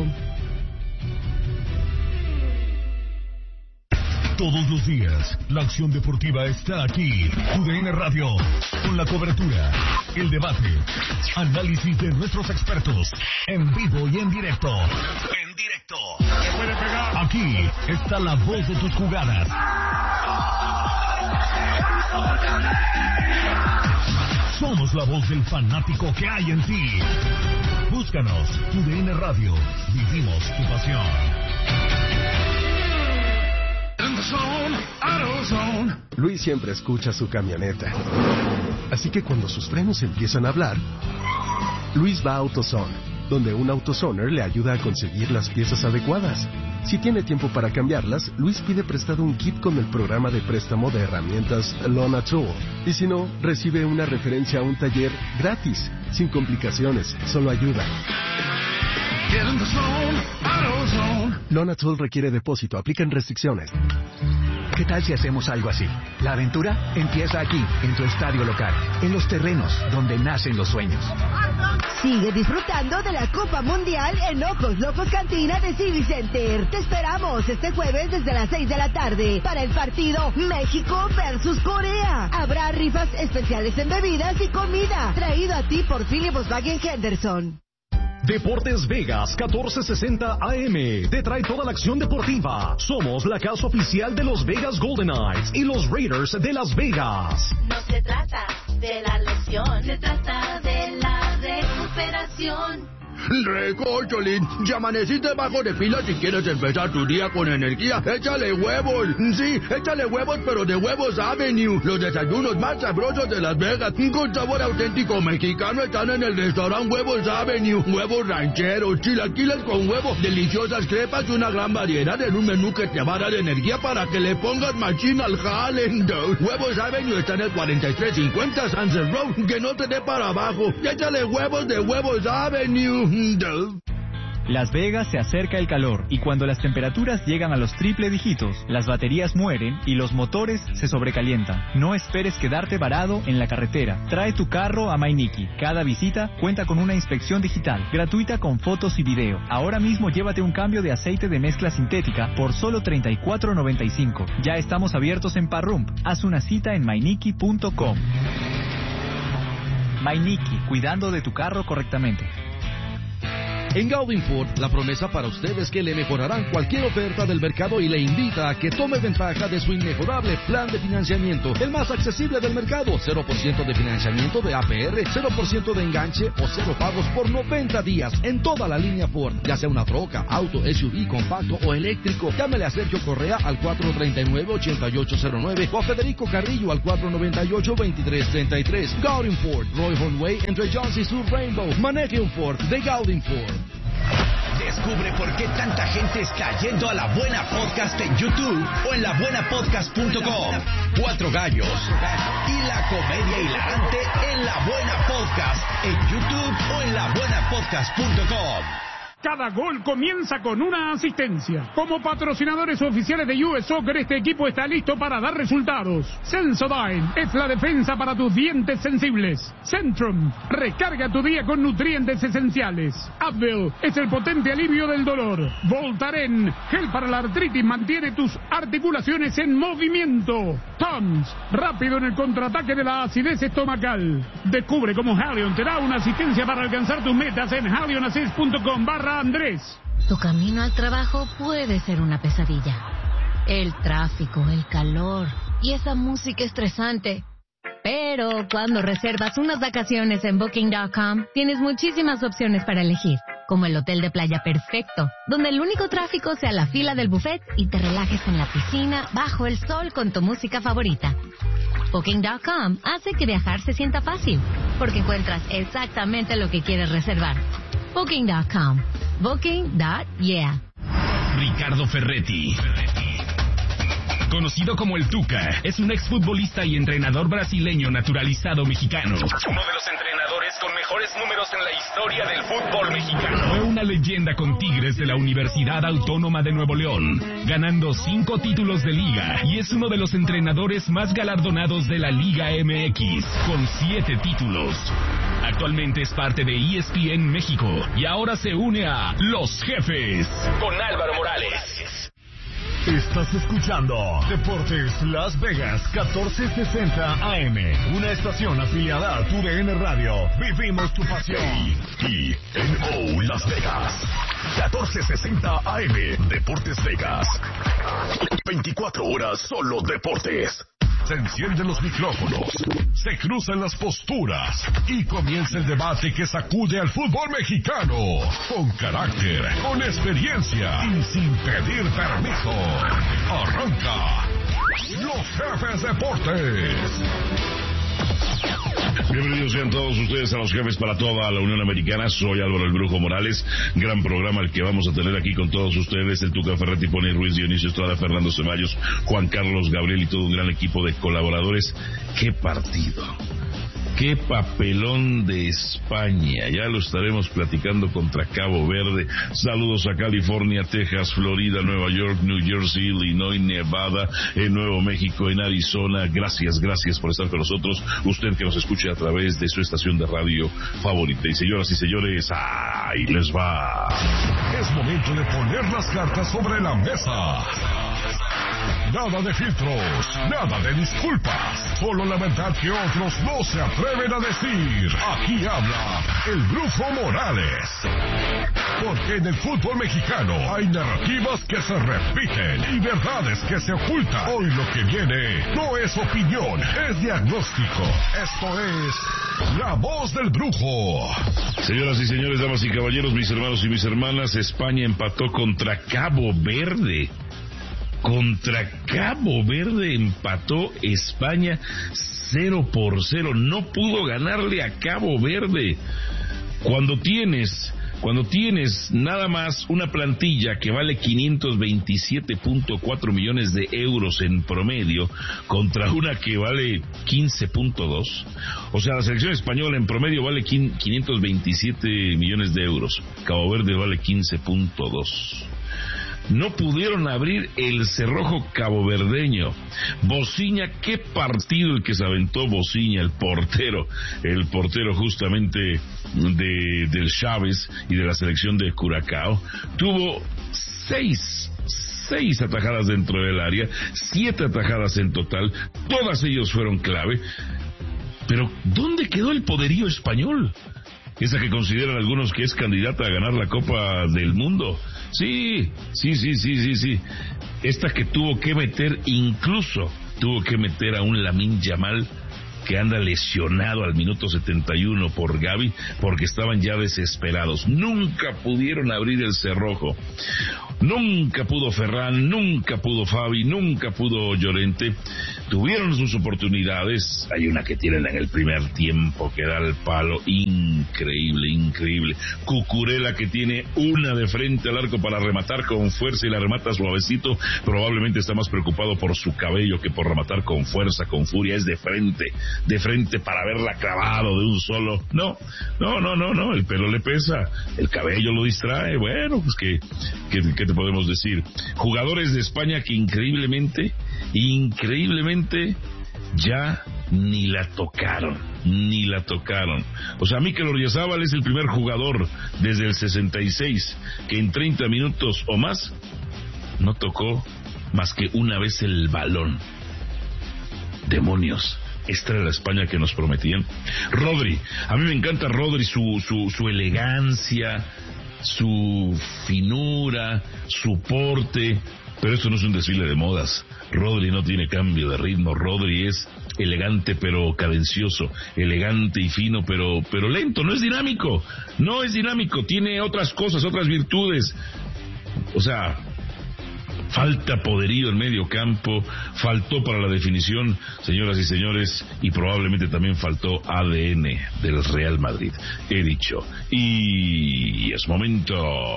[SPEAKER 3] Todos los días, la acción deportiva está aquí. TUDN Radio, con la cobertura, el debate, análisis de nuestros expertos, en vivo y en directo. En directo. Aquí está la voz de tus jugadas. Somos la voz del fanático que hay en ti. Búscanos, TUDN Radio. Vivimos tu pasión.
[SPEAKER 12] Luis siempre escucha su camioneta. Así que cuando sus frenos empiezan a hablar, Luis va a AutoZone, donde un AutoZoner le ayuda a conseguir las piezas adecuadas. Si tiene tiempo para cambiarlas, Luis pide prestado un kit con el programa de préstamo de herramientas Lona Tool. Y si no, recibe una referencia a un taller gratis, sin complicaciones, solo ayuda. Lona Tool requiere depósito, aplican restricciones.
[SPEAKER 13] ¿Qué tal si hacemos algo así? La aventura empieza aquí, en tu estadio local, en los terrenos donde nacen los sueños.
[SPEAKER 14] Sigue disfrutando de la Copa Mundial en Ojos Locos Cantina de Civic Center. Te esperamos este jueves desde las 6 de la tarde para el partido México versus Corea. Habrá rifas especiales en bebidas y comida, traído a ti por Philip Volkswagen Henderson.
[SPEAKER 6] Deportes Vegas 1460 AM te trae toda la acción deportiva. Somos la casa oficial de los Vegas Golden Knights y los Raiders de Las Vegas.
[SPEAKER 7] No se trata de la lesión, se trata de la recuperación.
[SPEAKER 15] Recócholín, ya amaneciste bajo de pila. Si quieres empezar tu día con energía, échale huevos. Sí, échale huevos, pero de Huevos Avenue. Los desayunos más sabrosos de Las Vegas, con sabor auténtico mexicano, están en el restaurante Huevos Avenue. Huevos rancheros, chilaquiles con huevo, deliciosas crepas y una gran variedad en un menú que te va a dar energía para que le pongas machín al jale. Huevos Avenue está en el 4350 Sunset Road. Que no te dé para abajo. Échale huevos de Huevos Avenue.
[SPEAKER 16] Las Vegas se acerca el calor y cuando las temperaturas llegan a los triple dígitos, las baterías mueren y los motores se sobrecalientan. No esperes quedarte varado en la carretera. Trae tu carro a Mainiki. Cada visita cuenta con una inspección digital, gratuita con fotos y video. Ahora mismo llévate un cambio de aceite de mezcla sintética por solo $34.95. Ya estamos abiertos en Parrump. Haz una cita en mainiki.com. Mainiki, cuidando de tu carro correctamente.
[SPEAKER 4] En Gaudin Ford, la promesa para usted es que le mejorarán cualquier oferta del mercado y le invita a que tome ventaja de su inmejorable plan de financiamiento, el más accesible del mercado. 0% de financiamiento de APR, 0% de enganche o 0 pagos por 90 días en toda la línea Ford, ya sea una troca, auto, SUV, compacto o eléctrico. Llámele a Sergio Correa al 439-8809 o a Federico Carrillo al 498-2333. Gaudin Ford, Roy Way entre Jones y Sur Rainbow. Maneje un Ford de Gaudin Ford.
[SPEAKER 17] Descubre por qué tanta gente está yendo a La Buena Podcast en YouTube o en labuenapodcast.com. 4 gallos y la comedia hilarante en La Buena Podcast en YouTube o en labuenapodcast.com.
[SPEAKER 10] Cada gol comienza con una asistencia. Como patrocinadores oficiales de US Soccer, este equipo está listo para dar resultados. Sensodyne es la defensa para tus dientes sensibles. Centrum, recarga tu día con nutrientes esenciales. Advil es el potente alivio del dolor. Voltaren, gel para la artritis, mantiene tus articulaciones en movimiento. Tums, rápido en el contraataque de la acidez estomacal. Descubre cómo Halion te da una asistencia para alcanzar tus metas en halionassist.com/Andrés.
[SPEAKER 11] Tu camino al trabajo puede ser una pesadilla. El tráfico, el calor y esa música estresante. Pero cuando reservas unas vacaciones en Booking.com, tienes muchísimas opciones para elegir, como el hotel de playa perfecto, donde el único tráfico sea la fila del buffet y te relajes en la piscina, bajo el sol con tu música favorita. Booking.com hace que viajar se sienta fácil, porque encuentras exactamente lo que quieres reservar. Booking.com. Booking.yeah.
[SPEAKER 18] Ricardo Ferretti, conocido como el Tuca, es un exfutbolista y entrenador brasileño naturalizado mexicano. Uno de los entrenadores con mejores números en la historia del fútbol mexicano. Fue una leyenda con Tigres de la Universidad Autónoma de Nuevo León, ganando 5 títulos de liga, y es uno de los entrenadores más galardonados de la Liga MX, con 7 títulos. Actualmente es parte de ESPN México y ahora se une a Los Jefes con Álvaro Morales.
[SPEAKER 3] Estás escuchando Deportes Las Vegas 1460 AM, una estación afiliada a TUDN Radio. Vivimos tu pasión. TNO Las Vegas 1460 AM, Deportes Vegas. 24 horas solo deportes. Se encienden los micrófonos, se cruzan las posturas y comienza el debate que sacude al fútbol mexicano. Con carácter, con experiencia y sin pedir permiso. Arranca Los Jefes Deportes.
[SPEAKER 19] Bienvenidos sean todos ustedes a Los Jefes para toda la Unión Americana. Soy Álvaro el Brujo Morales. Gran programa el que vamos a tener aquí con todos ustedes. El Tuca Ferretti, Pony Ruiz, Dionisio Estrada, Fernando Ceballos, Juan Carlos Gabriel y todo un gran equipo de colaboradores. ¡Qué partido! ¡Qué papelón de España! Ya lo estaremos platicando contra Cabo Verde. Saludos a California, Texas, Florida, Nueva York, New Jersey, Illinois, Nevada, en Nuevo México, en Arizona. Gracias por estar con nosotros. Usted que nos escuche a través de su estación de radio favorita. Y señoras y señores, ¡ahí les va!
[SPEAKER 3] Es momento de poner las cartas sobre la mesa. Nada de filtros, nada de disculpas, solo la verdad que otros no se atreven a decir. Aquí habla el Brujo Morales. Porque en el fútbol mexicano hay narrativas que se repiten y verdades que se ocultan. Hoy lo que viene no es opinión, es diagnóstico. Esto es La Voz del Brujo.
[SPEAKER 19] Señoras y señores, damas y caballeros, mis hermanos y mis hermanas, España empató contra Cabo Verde. Contra Cabo Verde empató España 0-0. No pudo ganarle a Cabo Verde. Cuando tienes nada más una plantilla que vale 527.4 millones de euros en promedio contra una que vale 15.2, o sea, la selección española en promedio vale 527 millones de euros, Cabo Verde vale 15.2. No pudieron abrir el cerrojo caboverdeño. Bociña, qué partido el que se aventó Bociña, el portero justamente del Chávez y de la selección de Curacao. Tuvo seis atajadas dentro del área, 7 atajadas en total, todas ellas fueron clave. Pero ¿dónde quedó el poderío español? esa que consideran algunos que es candidata a ganar la Copa del Mundo. Sí. Esta que tuvo que meter a un Lamine Yamal que anda lesionado al minuto 71 por Gavi, porque estaban ya desesperados. Nunca pudieron abrir el cerrojo. Nunca pudo Ferran, nunca pudo Fabi, nunca pudo Llorente. Tuvieron sus oportunidades. Hay una que tienen en el primer tiempo que da el palo. Increíble. Cucurella, que tiene una de frente al arco para rematar con fuerza y la remata suavecito. Probablemente está más preocupado por su cabello que por rematar con fuerza, con furia. Es de frente para verla clavado de un solo. No, el pelo le pesa, el cabello lo distrae. Bueno, pues ¿qué te podemos decir? Jugadores de España que increíblemente ya ni la tocaron. O sea, Mikel Oyarzabal es el primer jugador desde el 66 que en 30 minutos o más no tocó más que una vez el balón. Demonios. Esta era la España que nos prometían. Rodri, a mí me encanta Rodri, su elegancia, su finura, su porte, pero esto no es un desfile de modas. Rodri no tiene cambio de ritmo. Rodri es elegante pero cadencioso, elegante y fino pero lento, no es dinámico, tiene otras cosas, otras virtudes. O sea, falta poderío en medio campo, faltó para la definición, señoras y señores, y probablemente también faltó ADN del Real Madrid. He dicho, y es momento.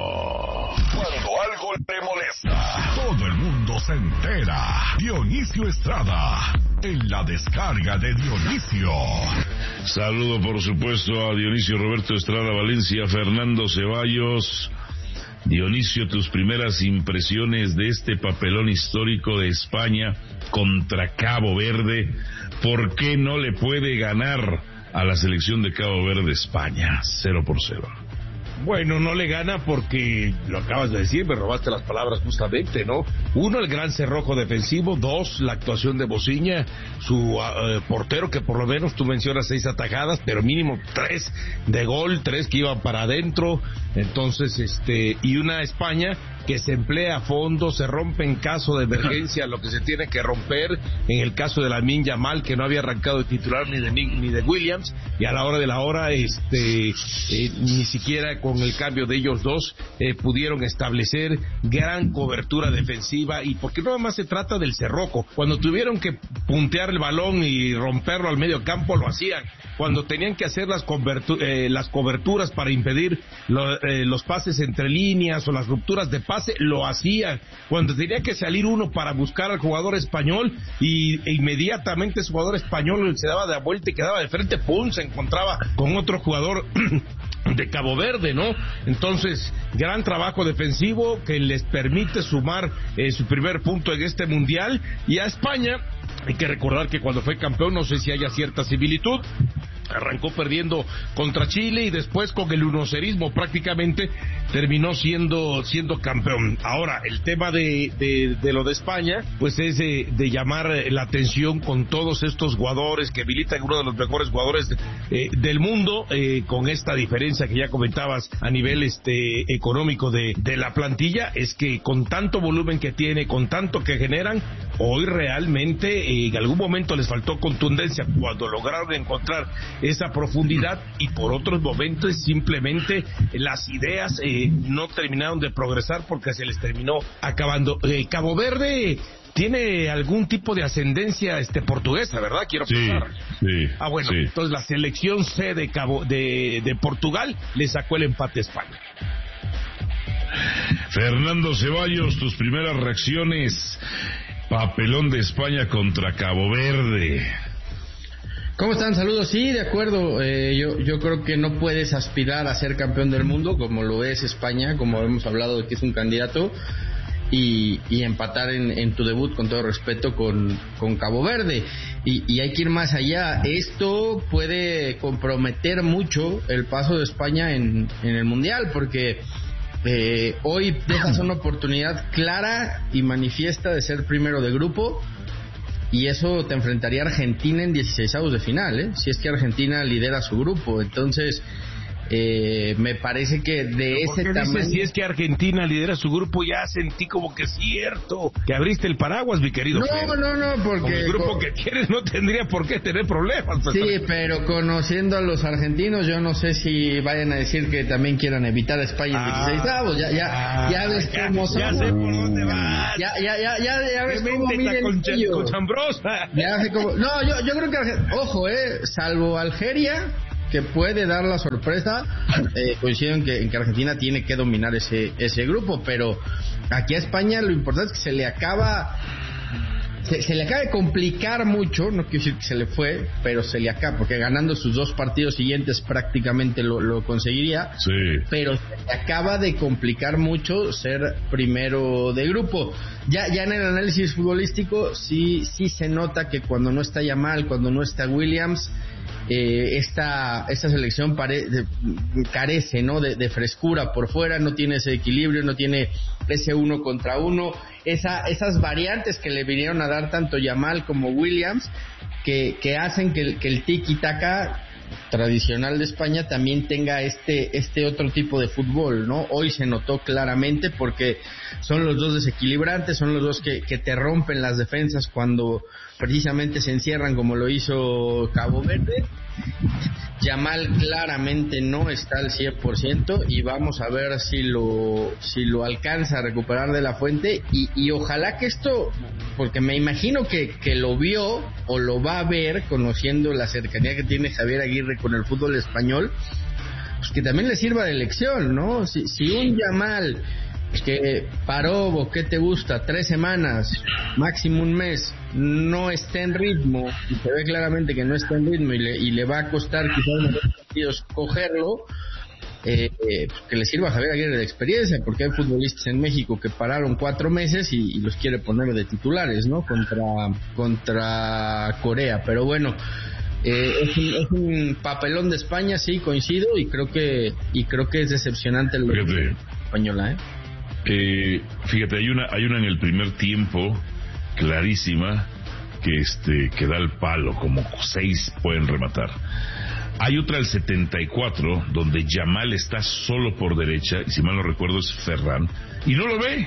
[SPEAKER 3] Cuando algo te molesta, todo el mundo se entera. Dionisio Estrada, en la descarga de Dionisio.
[SPEAKER 19] Saludo por supuesto a Dionisio Roberto Estrada Valencia, Fernando Ceballos. Dionisio, tus primeras impresiones de este papelón histórico de España contra Cabo Verde. ¿Por qué no le puede ganar a la selección de Cabo Verde España? 0-0.
[SPEAKER 20] Bueno, no le gana porque, lo acabas de decir, me robaste las palabras justamente, ¿no? 1, el gran cerrojo defensivo. 2, la actuación de Bociña, su portero, que por lo menos tú mencionas 6 atajadas, pero mínimo 3 de gol, 3 que iban para adentro. Entonces, y una España que se emplea a fondo, se rompe en caso de emergencia lo que se tiene que romper, en el caso de Lamine Yamal, que no había arrancado de titular ni de Williams, y a la hora de la hora, ni siquiera con el cambio de ellos dos, pudieron establecer gran cobertura defensiva, y porque no más se trata del cerrojo, cuando tuvieron que puntear el balón y romperlo al medio campo, lo hacían, cuando tenían que hacer las coberturas para impedir los pases entre líneas o las rupturas de pase, lo hacían, cuando tenía que salir uno para buscar al jugador español e inmediatamente ese jugador español se daba de vuelta y quedaba de frente, ¡pum!, se encontraba con otro jugador de Cabo Verde, ¿no? Entonces, gran trabajo defensivo que les permite sumar su primer punto en este mundial. Y a España, hay que recordar que cuando fue campeón, no sé si haya cierta similitud, arrancó perdiendo contra Chile y después con el unocerismo prácticamente terminó siendo campeón. Ahora, el tema de lo de España, pues es de llamar la atención con todos estos jugadores que habilitan uno de los mejores jugadores del mundo, con esta diferencia que ya comentabas a nivel económico de la plantilla, es que con tanto volumen que tiene, con tanto que generan, hoy realmente en algún momento les faltó contundencia cuando lograron encontrar esa profundidad, y por otros momentos simplemente las ideas no terminaron de progresar porque se les terminó acabando. Cabo Verde tiene algún tipo de ascendencia portuguesa, ¿verdad? Quiero pensar.
[SPEAKER 19] Sí.
[SPEAKER 20] Bueno, sí. Entonces la selección C de Portugal le sacó el empate a España.
[SPEAKER 19] Fernando Ceballos, tus primeras reacciones. Papelón de España contra Cabo Verde.
[SPEAKER 21] ¿Cómo están? Saludos. Sí, de acuerdo. Yo creo que no puedes aspirar a ser campeón del mundo como lo es España, como hemos hablado de que es un candidato, y empatar en tu debut, con todo respeto, con Cabo Verde. Y hay que ir más allá. Esto puede comprometer mucho el paso de España en el Mundial, porque hoy dejas una oportunidad clara y manifiesta de ser primero de grupo. Y eso te enfrentaría a Argentina en 16avos de final, si es que Argentina lidera su grupo. Entonces, Me parece que de ese tamaño...
[SPEAKER 20] Si es que Argentina lidera su grupo, ya sentí como que es cierto que abriste el paraguas, mi querido.
[SPEAKER 21] No, porque...
[SPEAKER 20] Con el grupo que tienes no tendría por qué tener problemas.
[SPEAKER 21] Sí, pero conociendo a los argentinos, yo no sé si vayan a decir que también quieran evitar a España en 16avos. Ya ves cómo son.
[SPEAKER 20] Ya sé por dónde vas.
[SPEAKER 21] Ya ves cómo miden
[SPEAKER 20] con Chambrosa.
[SPEAKER 21] No, yo creo que... Ojo, salvo Algeria, que puede dar la sorpresa, coincido en que Argentina tiene que dominar ese grupo, pero aquí a España lo importante es que se le acaba de complicar mucho, no quiero decir que se le fue, pero se le acaba, porque ganando sus 2 partidos siguientes prácticamente lo conseguiría,
[SPEAKER 19] sí.
[SPEAKER 21] Pero se le acaba de complicar mucho ser primero de grupo. Ya en el análisis futbolístico sí se nota que cuando no está Yamal, cuando no está Williams, esta selección carece, ¿no? de frescura por fuera, no tiene ese equilibrio, no tiene ese 1 contra 1, esas variantes que le vinieron a dar tanto Yamal como Williams, que hacen que el tiki-taka tradicional de España también tenga este otro tipo de fútbol, ¿no? Hoy se notó claramente porque son los dos desequilibrantes, son los dos que te rompen las defensas cuando precisamente se encierran, como lo hizo Cabo Verde. Yamal claramente no está al 100% y vamos a ver si lo alcanza a recuperar de la fuente y ojalá que esto, porque me imagino que lo vio o lo va a ver conociendo la cercanía que tiene Javier Aguirre con el fútbol español, pues que también le sirva de lección, ¿no? Si un Yamal que paró, ¿qué te gusta? 3 semanas, máximo un mes, no está en ritmo, y se ve claramente que no está en ritmo y le va a costar quizás en los partidos cogerlo, que le sirva a Javier Aguirre de experiencia, porque hay futbolistas en México que pararon 4 meses y los quiere poner de titulares, ¿no? Contra Corea, pero bueno, es un papelón de España, sí, coincido, y creo que es decepcionante el española,
[SPEAKER 19] Fíjate, hay una en el primer tiempo clarísima que da el palo, como 6 pueden rematar. Hay otra al 74 donde Yamal está solo por derecha, y si mal no recuerdo es Ferran, y no lo ve,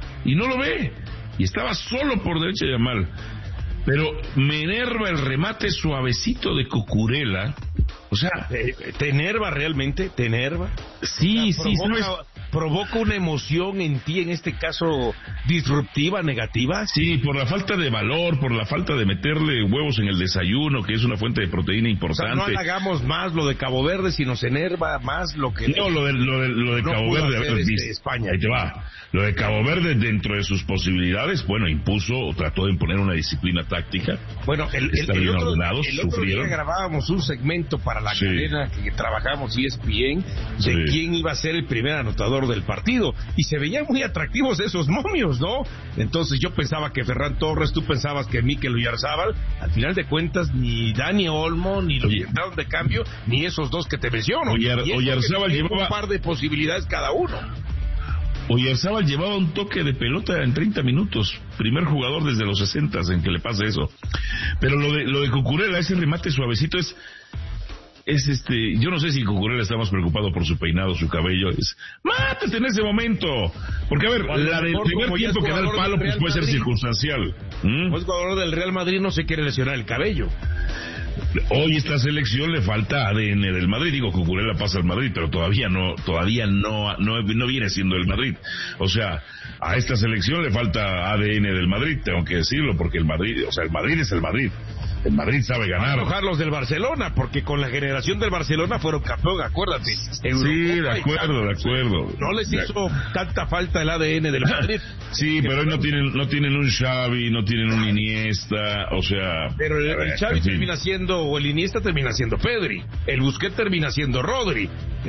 [SPEAKER 19] y estaba solo por derecha Yamal, pero me enerva el remate suavecito de Cucurella. O sea,
[SPEAKER 20] ¿te enerva realmente? ¿Te enerva?
[SPEAKER 19] Sí,
[SPEAKER 20] ¿Provoca una emoción en ti, en este caso, disruptiva, negativa?
[SPEAKER 19] Sí, por la falta de valor, por la falta de meterle huevos en el desayuno, que es una fuente de proteína importante.
[SPEAKER 20] O sea, no hagamos más lo de Cabo Verde, si nos enerva más lo que...
[SPEAKER 19] No, lo de
[SPEAKER 20] no
[SPEAKER 19] Cabo Verde,
[SPEAKER 20] España.
[SPEAKER 19] Ahí te va. Lo de Cabo Verde, dentro de sus posibilidades, bueno, impuso o trató de imponer una disciplina táctica.
[SPEAKER 20] Bueno, el otro día grabábamos un segmento para la cadena que trabajamos ESPN de quién iba a ser el primer anotador del partido, y se veían muy atractivos esos momios, ¿no? Entonces yo pensaba que Ferran Torres, tú pensabas que Mikel Oyarzabal. Al final de cuentas ni Dani Olmo, ni los que entraron de cambio, ni esos dos que te menciono.
[SPEAKER 19] Oyarzabal llevaba
[SPEAKER 20] un par de posibilidades cada uno.
[SPEAKER 19] Oyarzabal llevaba un toque de pelota en 30 minutos. Primer jugador desde los 60 en que le pase eso. Pero lo de Cucurella, ese remate suavecito es yo no sé si Cucurella está más preocupado por su peinado, su cabello, ¡mátete en ese momento! Porque a ver, la del primer tiempo que da el palo pues puede ser circunstancial.
[SPEAKER 20] Pues jugador del Real Madrid no se quiere lesionar el cabello.
[SPEAKER 19] Hoy esta selección le falta ADN del Madrid. Digo, Cucurella pasa al Madrid, pero todavía no viene siendo el Madrid. O sea, a esta selección le falta ADN del Madrid, tengo que decirlo, porque el Madrid es el Madrid. El Madrid sabe ganar.
[SPEAKER 20] Enojar los del Barcelona, porque con la generación del Barcelona fueron campeón, acuérdate.
[SPEAKER 19] Sí, de acuerdo.
[SPEAKER 20] No les hizo tanta falta el ADN del Madrid.
[SPEAKER 19] Sí, pero hoy no tienen un Xavi, no tienen un Iniesta, o sea...
[SPEAKER 20] Pero el Xavi termina siendo, o el Iniesta termina siendo Pedri, el Busquets termina siendo Rodri.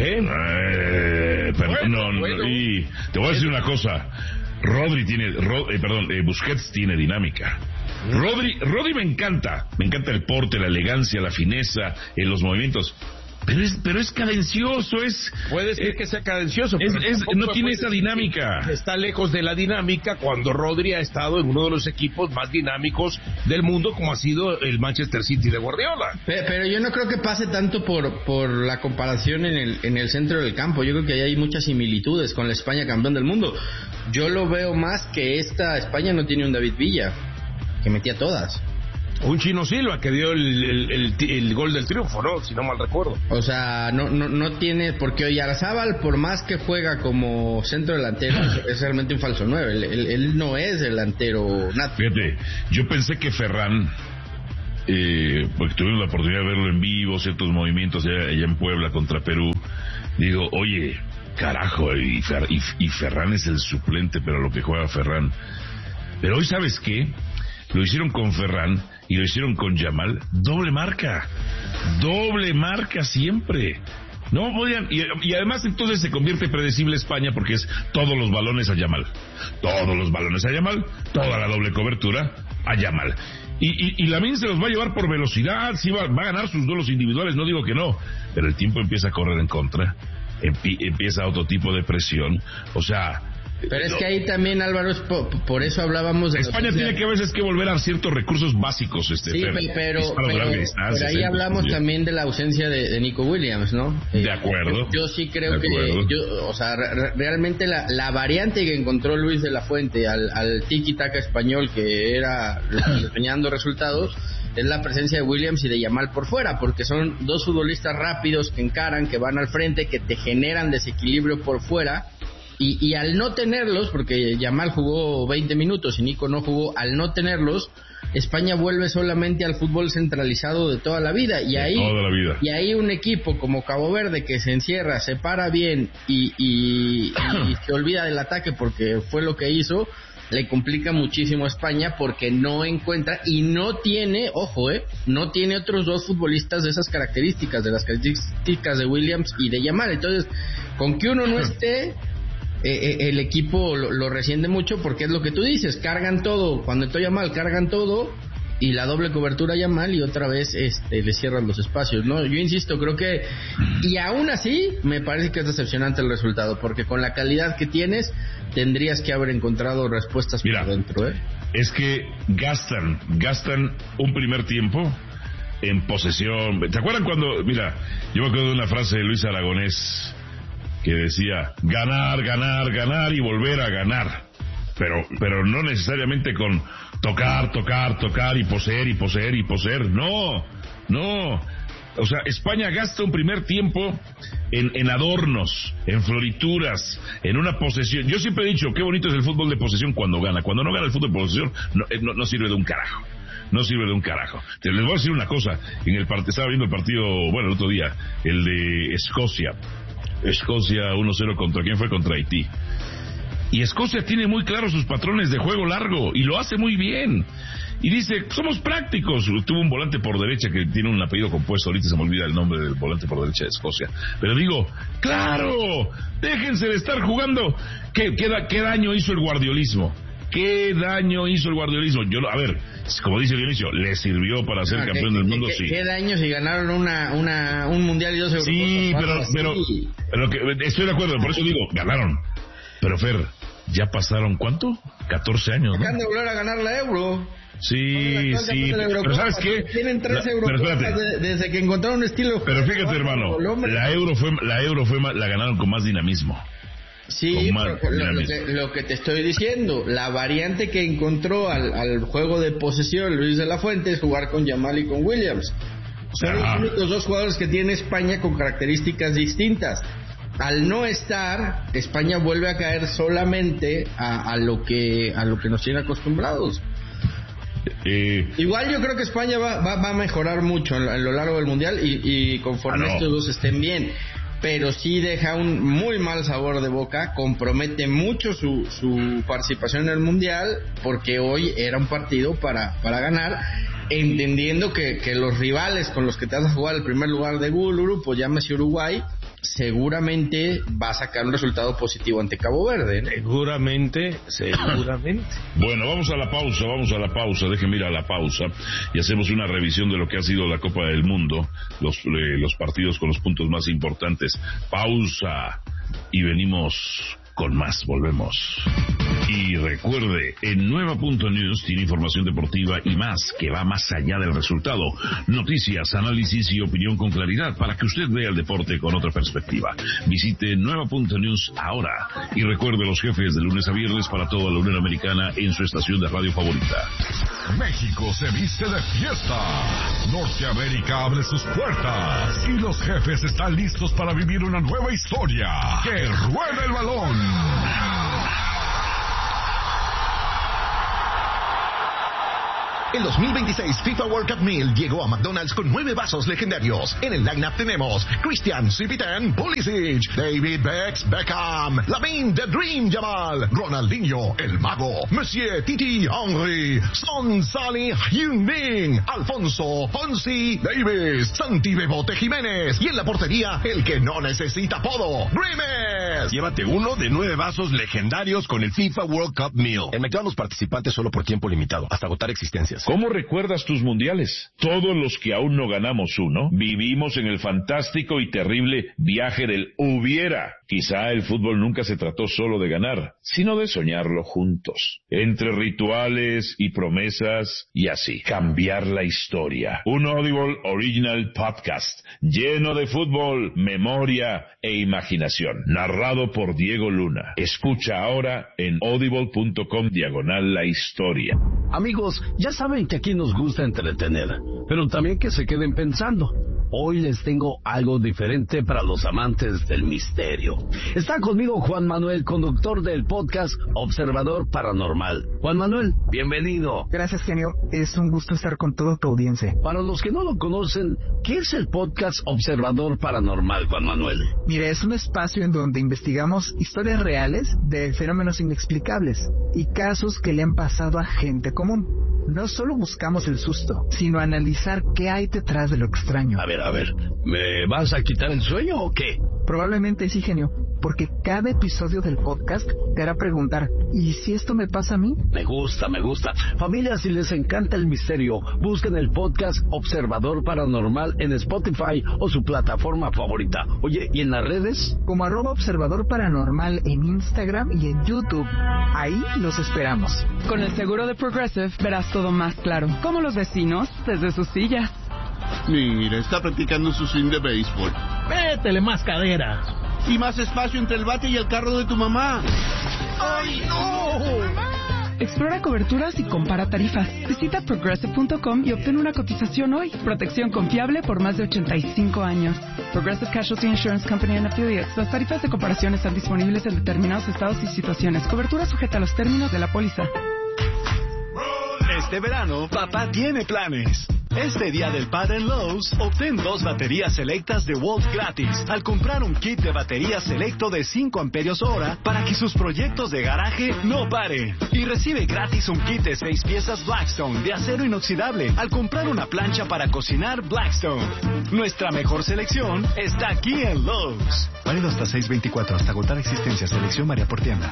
[SPEAKER 19] Y te voy a decir una cosa, Busquets tiene dinámica. Rodri me encanta el porte, la elegancia, la fineza, en los movimientos, Pero es cadencioso,
[SPEAKER 20] puede ser que sea cadencioso, pero
[SPEAKER 19] no tiene esa dinámica.
[SPEAKER 20] Está lejos de la dinámica cuando Rodri ha estado en uno de los equipos más dinámicos del mundo, como ha sido el Manchester City de Guardiola.
[SPEAKER 21] Pero yo no creo que pase tanto por la comparación en el centro del campo. Yo creo que hay muchas similitudes con la España campeón del mundo. Yo lo veo más que esta España no tiene un David Villa, que metía todas.
[SPEAKER 20] Un Chino Silva que dio el gol del triunfo, ¿no? Si no mal recuerdo.
[SPEAKER 21] O sea, no tiene, porque Oyarzábal, por más que juega como centro delantero, es realmente un falso 9. Él no es delantero nato.
[SPEAKER 19] Fíjate, yo pensé que Ferran, porque tuvimos la oportunidad de verlo en vivo, ciertos movimientos allá en Puebla contra Perú, digo, oye, carajo, y Ferran es el suplente, pero lo que juega Ferran. Pero hoy, ¿sabes qué? Lo hicieron con Ferran y lo hicieron con Yamal, doble marca siempre. No podían, y además entonces se convierte predecible España porque es todos los balones a Yamal, toda la doble cobertura a Yamal. Y Lamine se los va a llevar por velocidad, sí va a ganar sus duelos individuales, no digo que no, pero el tiempo empieza a correr en contra, empieza otro tipo de presión, o sea...
[SPEAKER 21] Pero es que ahí también, Álvaro, por eso hablábamos de...
[SPEAKER 19] España tiene que a veces que volver a ciertos recursos básicos,
[SPEAKER 21] Sí, pero ahí hablamos también de la ausencia de Nico Williams, ¿no?
[SPEAKER 19] De acuerdo.
[SPEAKER 21] Yo sí creo que... realmente la variante que encontró Luis de la Fuente al tiki-taka español, que era enseñando resultados, es la presencia de Williams y de Yamal por fuera, porque son dos futbolistas rápidos que encaran, que van al frente, que te generan desequilibrio por fuera. Y al no tenerlos, porque Yamal jugó 20 minutos y Nico no jugó, al no tenerlos, España vuelve solamente al fútbol centralizado de toda la vida. Y ahí un equipo como Cabo Verde, que se encierra, se para bien y se olvida del ataque, porque fue lo que hizo, le complica muchísimo a España, porque no encuentra y no tiene, no tiene otros dos futbolistas de esas características, de las características de Williams y de Yamal. Entonces, con que uno no esté... el equipo lo resiente mucho, porque es lo que tú dices, cargan todo, cuando estoy mal cargan todo, y la doble cobertura ya mal, y otra vez le cierran los espacios, ¿no? Yo insisto, creo que, y aún así me parece que es decepcionante el resultado, porque con la calidad que tienes tendrías que haber encontrado respuestas por dentro,
[SPEAKER 19] Es que gastan un primer tiempo en posesión. ¿Te acuerdan cuando, yo me acuerdo de una frase de Luis Aragonés que decía, ganar y volver a ganar, pero no necesariamente con tocar y poseer, no, o sea, España gasta un primer tiempo en adornos, en florituras, en una posesión. Yo siempre he dicho, qué bonito es el fútbol de posesión cuando no gana el fútbol de posesión, no sirve de un carajo. Les voy a decir una cosa, estaba viendo el partido, el otro día, el de Escocia 1-0 ¿contra quién fue? Contra Haití. Y Escocia tiene muy claros sus patrones de juego largo y lo hace muy bien. Y dice, somos prácticos. Tuvo un volante por derecha que tiene un apellido compuesto, ahorita se me olvida el nombre del volante por derecha de Escocia. Pero digo, ¡claro! Déjense de estar jugando. ¿Qué daño hizo el guardiolismo? A ver, como dice Dionisio, le sirvió para ser campeón del mundo, sí.
[SPEAKER 21] ¿Qué daño si ganaron un mundial y 2 Eurocopas?
[SPEAKER 19] Sí, pero estoy de acuerdo, por eso digo, ganaron. Pero Fer, ya pasaron, ¿cuánto? 14 años, ¿no?
[SPEAKER 21] Acaban de volver a ganar la Euro.
[SPEAKER 19] Sí, pero ¿sabes qué?
[SPEAKER 21] Tienen 3 Eurocopas desde que encontraron un estilo.
[SPEAKER 19] Pero fíjate, hermano, la Euro la ganaron con más dinamismo.
[SPEAKER 21] Sí, lo que te estoy diciendo, la variante que encontró al juego de posesión Luis de la Fuente es jugar con Yamal y con Williams. Son los únicos dos jugadores que tiene España con características distintas. Al no estar, España vuelve a caer solamente a lo que nos tiene acostumbrados. Igual yo creo que España va a mejorar mucho a lo largo del mundial y conforme estos dos estén bien. Pero sí deja un muy mal sabor de boca, compromete mucho su participación en el Mundial, porque hoy era un partido para ganar, entendiendo que los rivales con los que te vas a jugar el primer lugar de Guluru, pues llámese Uruguay, seguramente va a sacar un resultado positivo ante Cabo Verde, ¿no?
[SPEAKER 20] Seguramente.
[SPEAKER 19] Bueno, vamos a la pausa, déjenme ir a la pausa y hacemos una revisión de lo que ha sido la Copa del Mundo, los partidos con los puntos más importantes. Pausa y venimos con más, volvemos. Y recuerde, en Nueva.News tiene información deportiva y más, que va más allá del resultado. Noticias, análisis y opinión con claridad para que usted vea el deporte con otra perspectiva. Visite Nueva.News ahora. Y recuerde los jefes de lunes a viernes para toda la Unión Americana en su estación de radio favorita.
[SPEAKER 3] México se viste de fiesta. Norteamérica abre sus puertas. Y los jefes están listos para vivir una nueva historia. ¡Que ruede el balón!
[SPEAKER 1] El 2026 FIFA World Cup Meal llegó a McDonald's con 9 vasos legendarios. En el lineup tenemos Christian Civitan Pulisic, David Beckham, Lamine The Dream Yamal, Ronaldinho El Mago, Monsieur Titi Henry, Son Salih Heung-min, Alfonso Fonsi Davis, Santi Bebote Jiménez y en la portería el que no necesita apodo, Grimes.
[SPEAKER 22] Llévate uno de 9 vasos legendarios con el FIFA World Cup Meal. En McDonald's participantes solo por tiempo limitado, hasta agotar existencias.
[SPEAKER 19] ¿Cómo recuerdas tus mundiales? Todos los que aún no ganamos uno, vivimos en el fantástico y terrible viaje del hubiera. Quizá el fútbol nunca se trató solo de ganar, sino de soñarlo juntos. Entre rituales y promesas, y así, cambiar la historia. Un Audible Original Podcast, lleno de fútbol, memoria e imaginación. Narrado por Diego Luna. Escucha ahora en audible.com/la historia.
[SPEAKER 23] Amigos, ya saben que aquí nos gusta entretener, pero también que se queden pensando. Hoy les tengo algo diferente para los amantes del misterio. Está conmigo Juan Manuel, conductor del podcast Observador Paranormal. Juan Manuel, bienvenido.
[SPEAKER 24] Gracias, genio. Es un gusto estar con toda tu audiencia.
[SPEAKER 23] Para los que no lo conocen, ¿qué es el podcast Observador Paranormal, Juan Manuel?
[SPEAKER 24] Mire, es un espacio en donde investigamos historias reales de fenómenos inexplicables y casos que le han pasado a gente común. No solo buscamos el susto, sino analizar qué hay detrás de lo extraño.
[SPEAKER 23] A ver, ¿me vas a quitar el sueño o qué?
[SPEAKER 24] Probablemente sí, genio, porque cada episodio del podcast te hará preguntar, ¿y si esto me pasa a mí?
[SPEAKER 23] Me gusta. Familia, si les encanta el misterio, busquen el podcast Observador Paranormal en Spotify o su plataforma favorita. Oye, ¿y en las redes?
[SPEAKER 24] Como @Observador Paranormal en Instagram y en YouTube. Ahí los esperamos.
[SPEAKER 25] Con el seguro de Progressive verás todo más claro, como los vecinos desde sus sillas.
[SPEAKER 26] Mira, está practicando su swing de béisbol.
[SPEAKER 27] Métele más cadera.
[SPEAKER 26] Y más espacio entre el bate y el carro de tu mamá.
[SPEAKER 27] ¡Ay, no! Explora coberturas y compara tarifas. Visita Progressive.com y obtén una cotización hoy. Protección confiable por más de 85 años. Progressive Casualty Insurance Company and Affiliates. Las tarifas de comparación están disponibles en determinados estados y situaciones. Cobertura sujeta a los términos de la póliza.
[SPEAKER 6] Este verano, papá tiene planes. Este día del padre en Lowe's, obtén 2 baterías selectas de Wolf gratis al comprar un kit de batería selecto de 5 amperios hora para que sus proyectos de garaje no paren. Y recibe gratis un kit de 6 piezas Blackstone de acero inoxidable al comprar una plancha para cocinar Blackstone. Nuestra mejor selección está aquí en Lowe's. Válido hasta 6/24, hasta agotar existencia. Selección varía por tienda.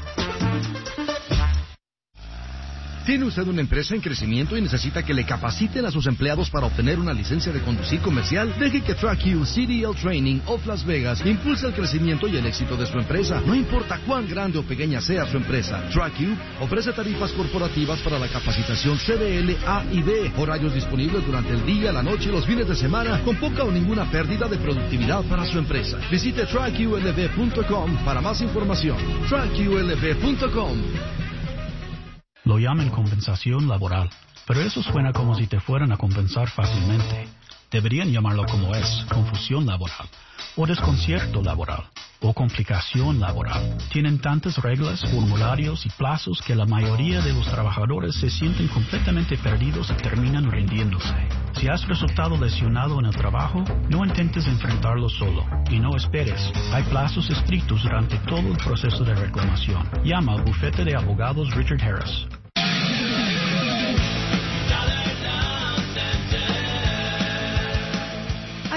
[SPEAKER 4] ¿Tiene usted una empresa en crecimiento y necesita que le capaciten a sus empleados para obtener una licencia de conducir comercial? Deje que TrackU CDL Training of Las Vegas impulse el crecimiento y el éxito de su empresa. No importa cuán grande o pequeña sea su empresa, TrackU ofrece tarifas corporativas para la capacitación CDL A y B, horarios disponibles durante el día, la noche y los fines de semana, con poca o ninguna pérdida de productividad para su empresa. Visite TrackULV.com para más información. TrackULV.com.
[SPEAKER 28] Lo llaman compensación laboral, pero eso suena como si te fueran a compensar fácilmente. Deberían llamarlo como es, confusión laboral, o desconcierto laboral, o complicación laboral. Tienen tantas reglas, formularios y plazos que la mayoría de los trabajadores se sienten completamente perdidos y terminan rindiéndose. Si has resultado lesionado en el trabajo, no intentes enfrentarlo solo y no esperes. Hay plazos estrictos durante todo el proceso de reclamación. Llama al bufete de abogados Richard Harris.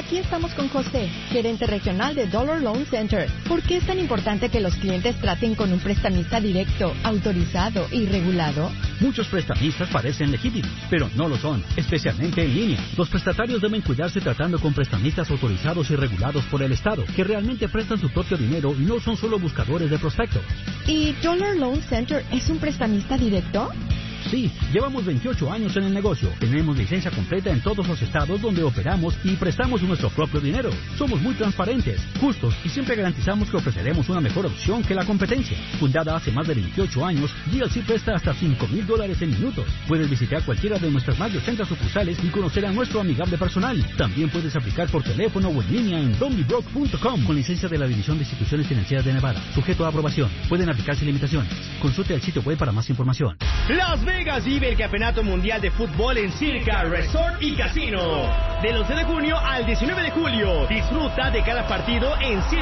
[SPEAKER 2] Aquí estamos con José, gerente regional de Dollar Loan Center. ¿Por qué es tan importante que los clientes traten con un prestamista directo, autorizado y regulado?
[SPEAKER 5] Muchos prestamistas parecen legítimos, pero no lo son, especialmente en línea. Los prestatarios deben cuidarse tratando con prestamistas autorizados y regulados por el Estado, que realmente prestan su propio dinero y no son solo buscadores de prospectos.
[SPEAKER 2] ¿Y Dollar Loan Center es un prestamista directo?
[SPEAKER 5] Sí, llevamos 28 años en el negocio. Tenemos licencia completa en todos los estados donde operamos y prestamos nuestro propio dinero. Somos muy transparentes, justos y siempre garantizamos que ofreceremos una mejor opción que la competencia. Fundada hace más de 28 años, DLC presta hasta $5,000 en minutos. Puedes visitar cualquiera de nuestras más de 80 sucursales y conocer a nuestro amigable personal. También puedes aplicar por teléfono o en línea en don'tbebroke.com con licencia de la División de Instituciones Financieras de Nevada. Sujeto a aprobación. Pueden aplicarse limitaciones. Consulte el sitio web para más información.
[SPEAKER 7] Las Vegas vive el Campeonato Mundial de Fútbol en Circa Resort y Casino. Del 11 de junio al 19 de julio. Disfruta de cada partido en Circa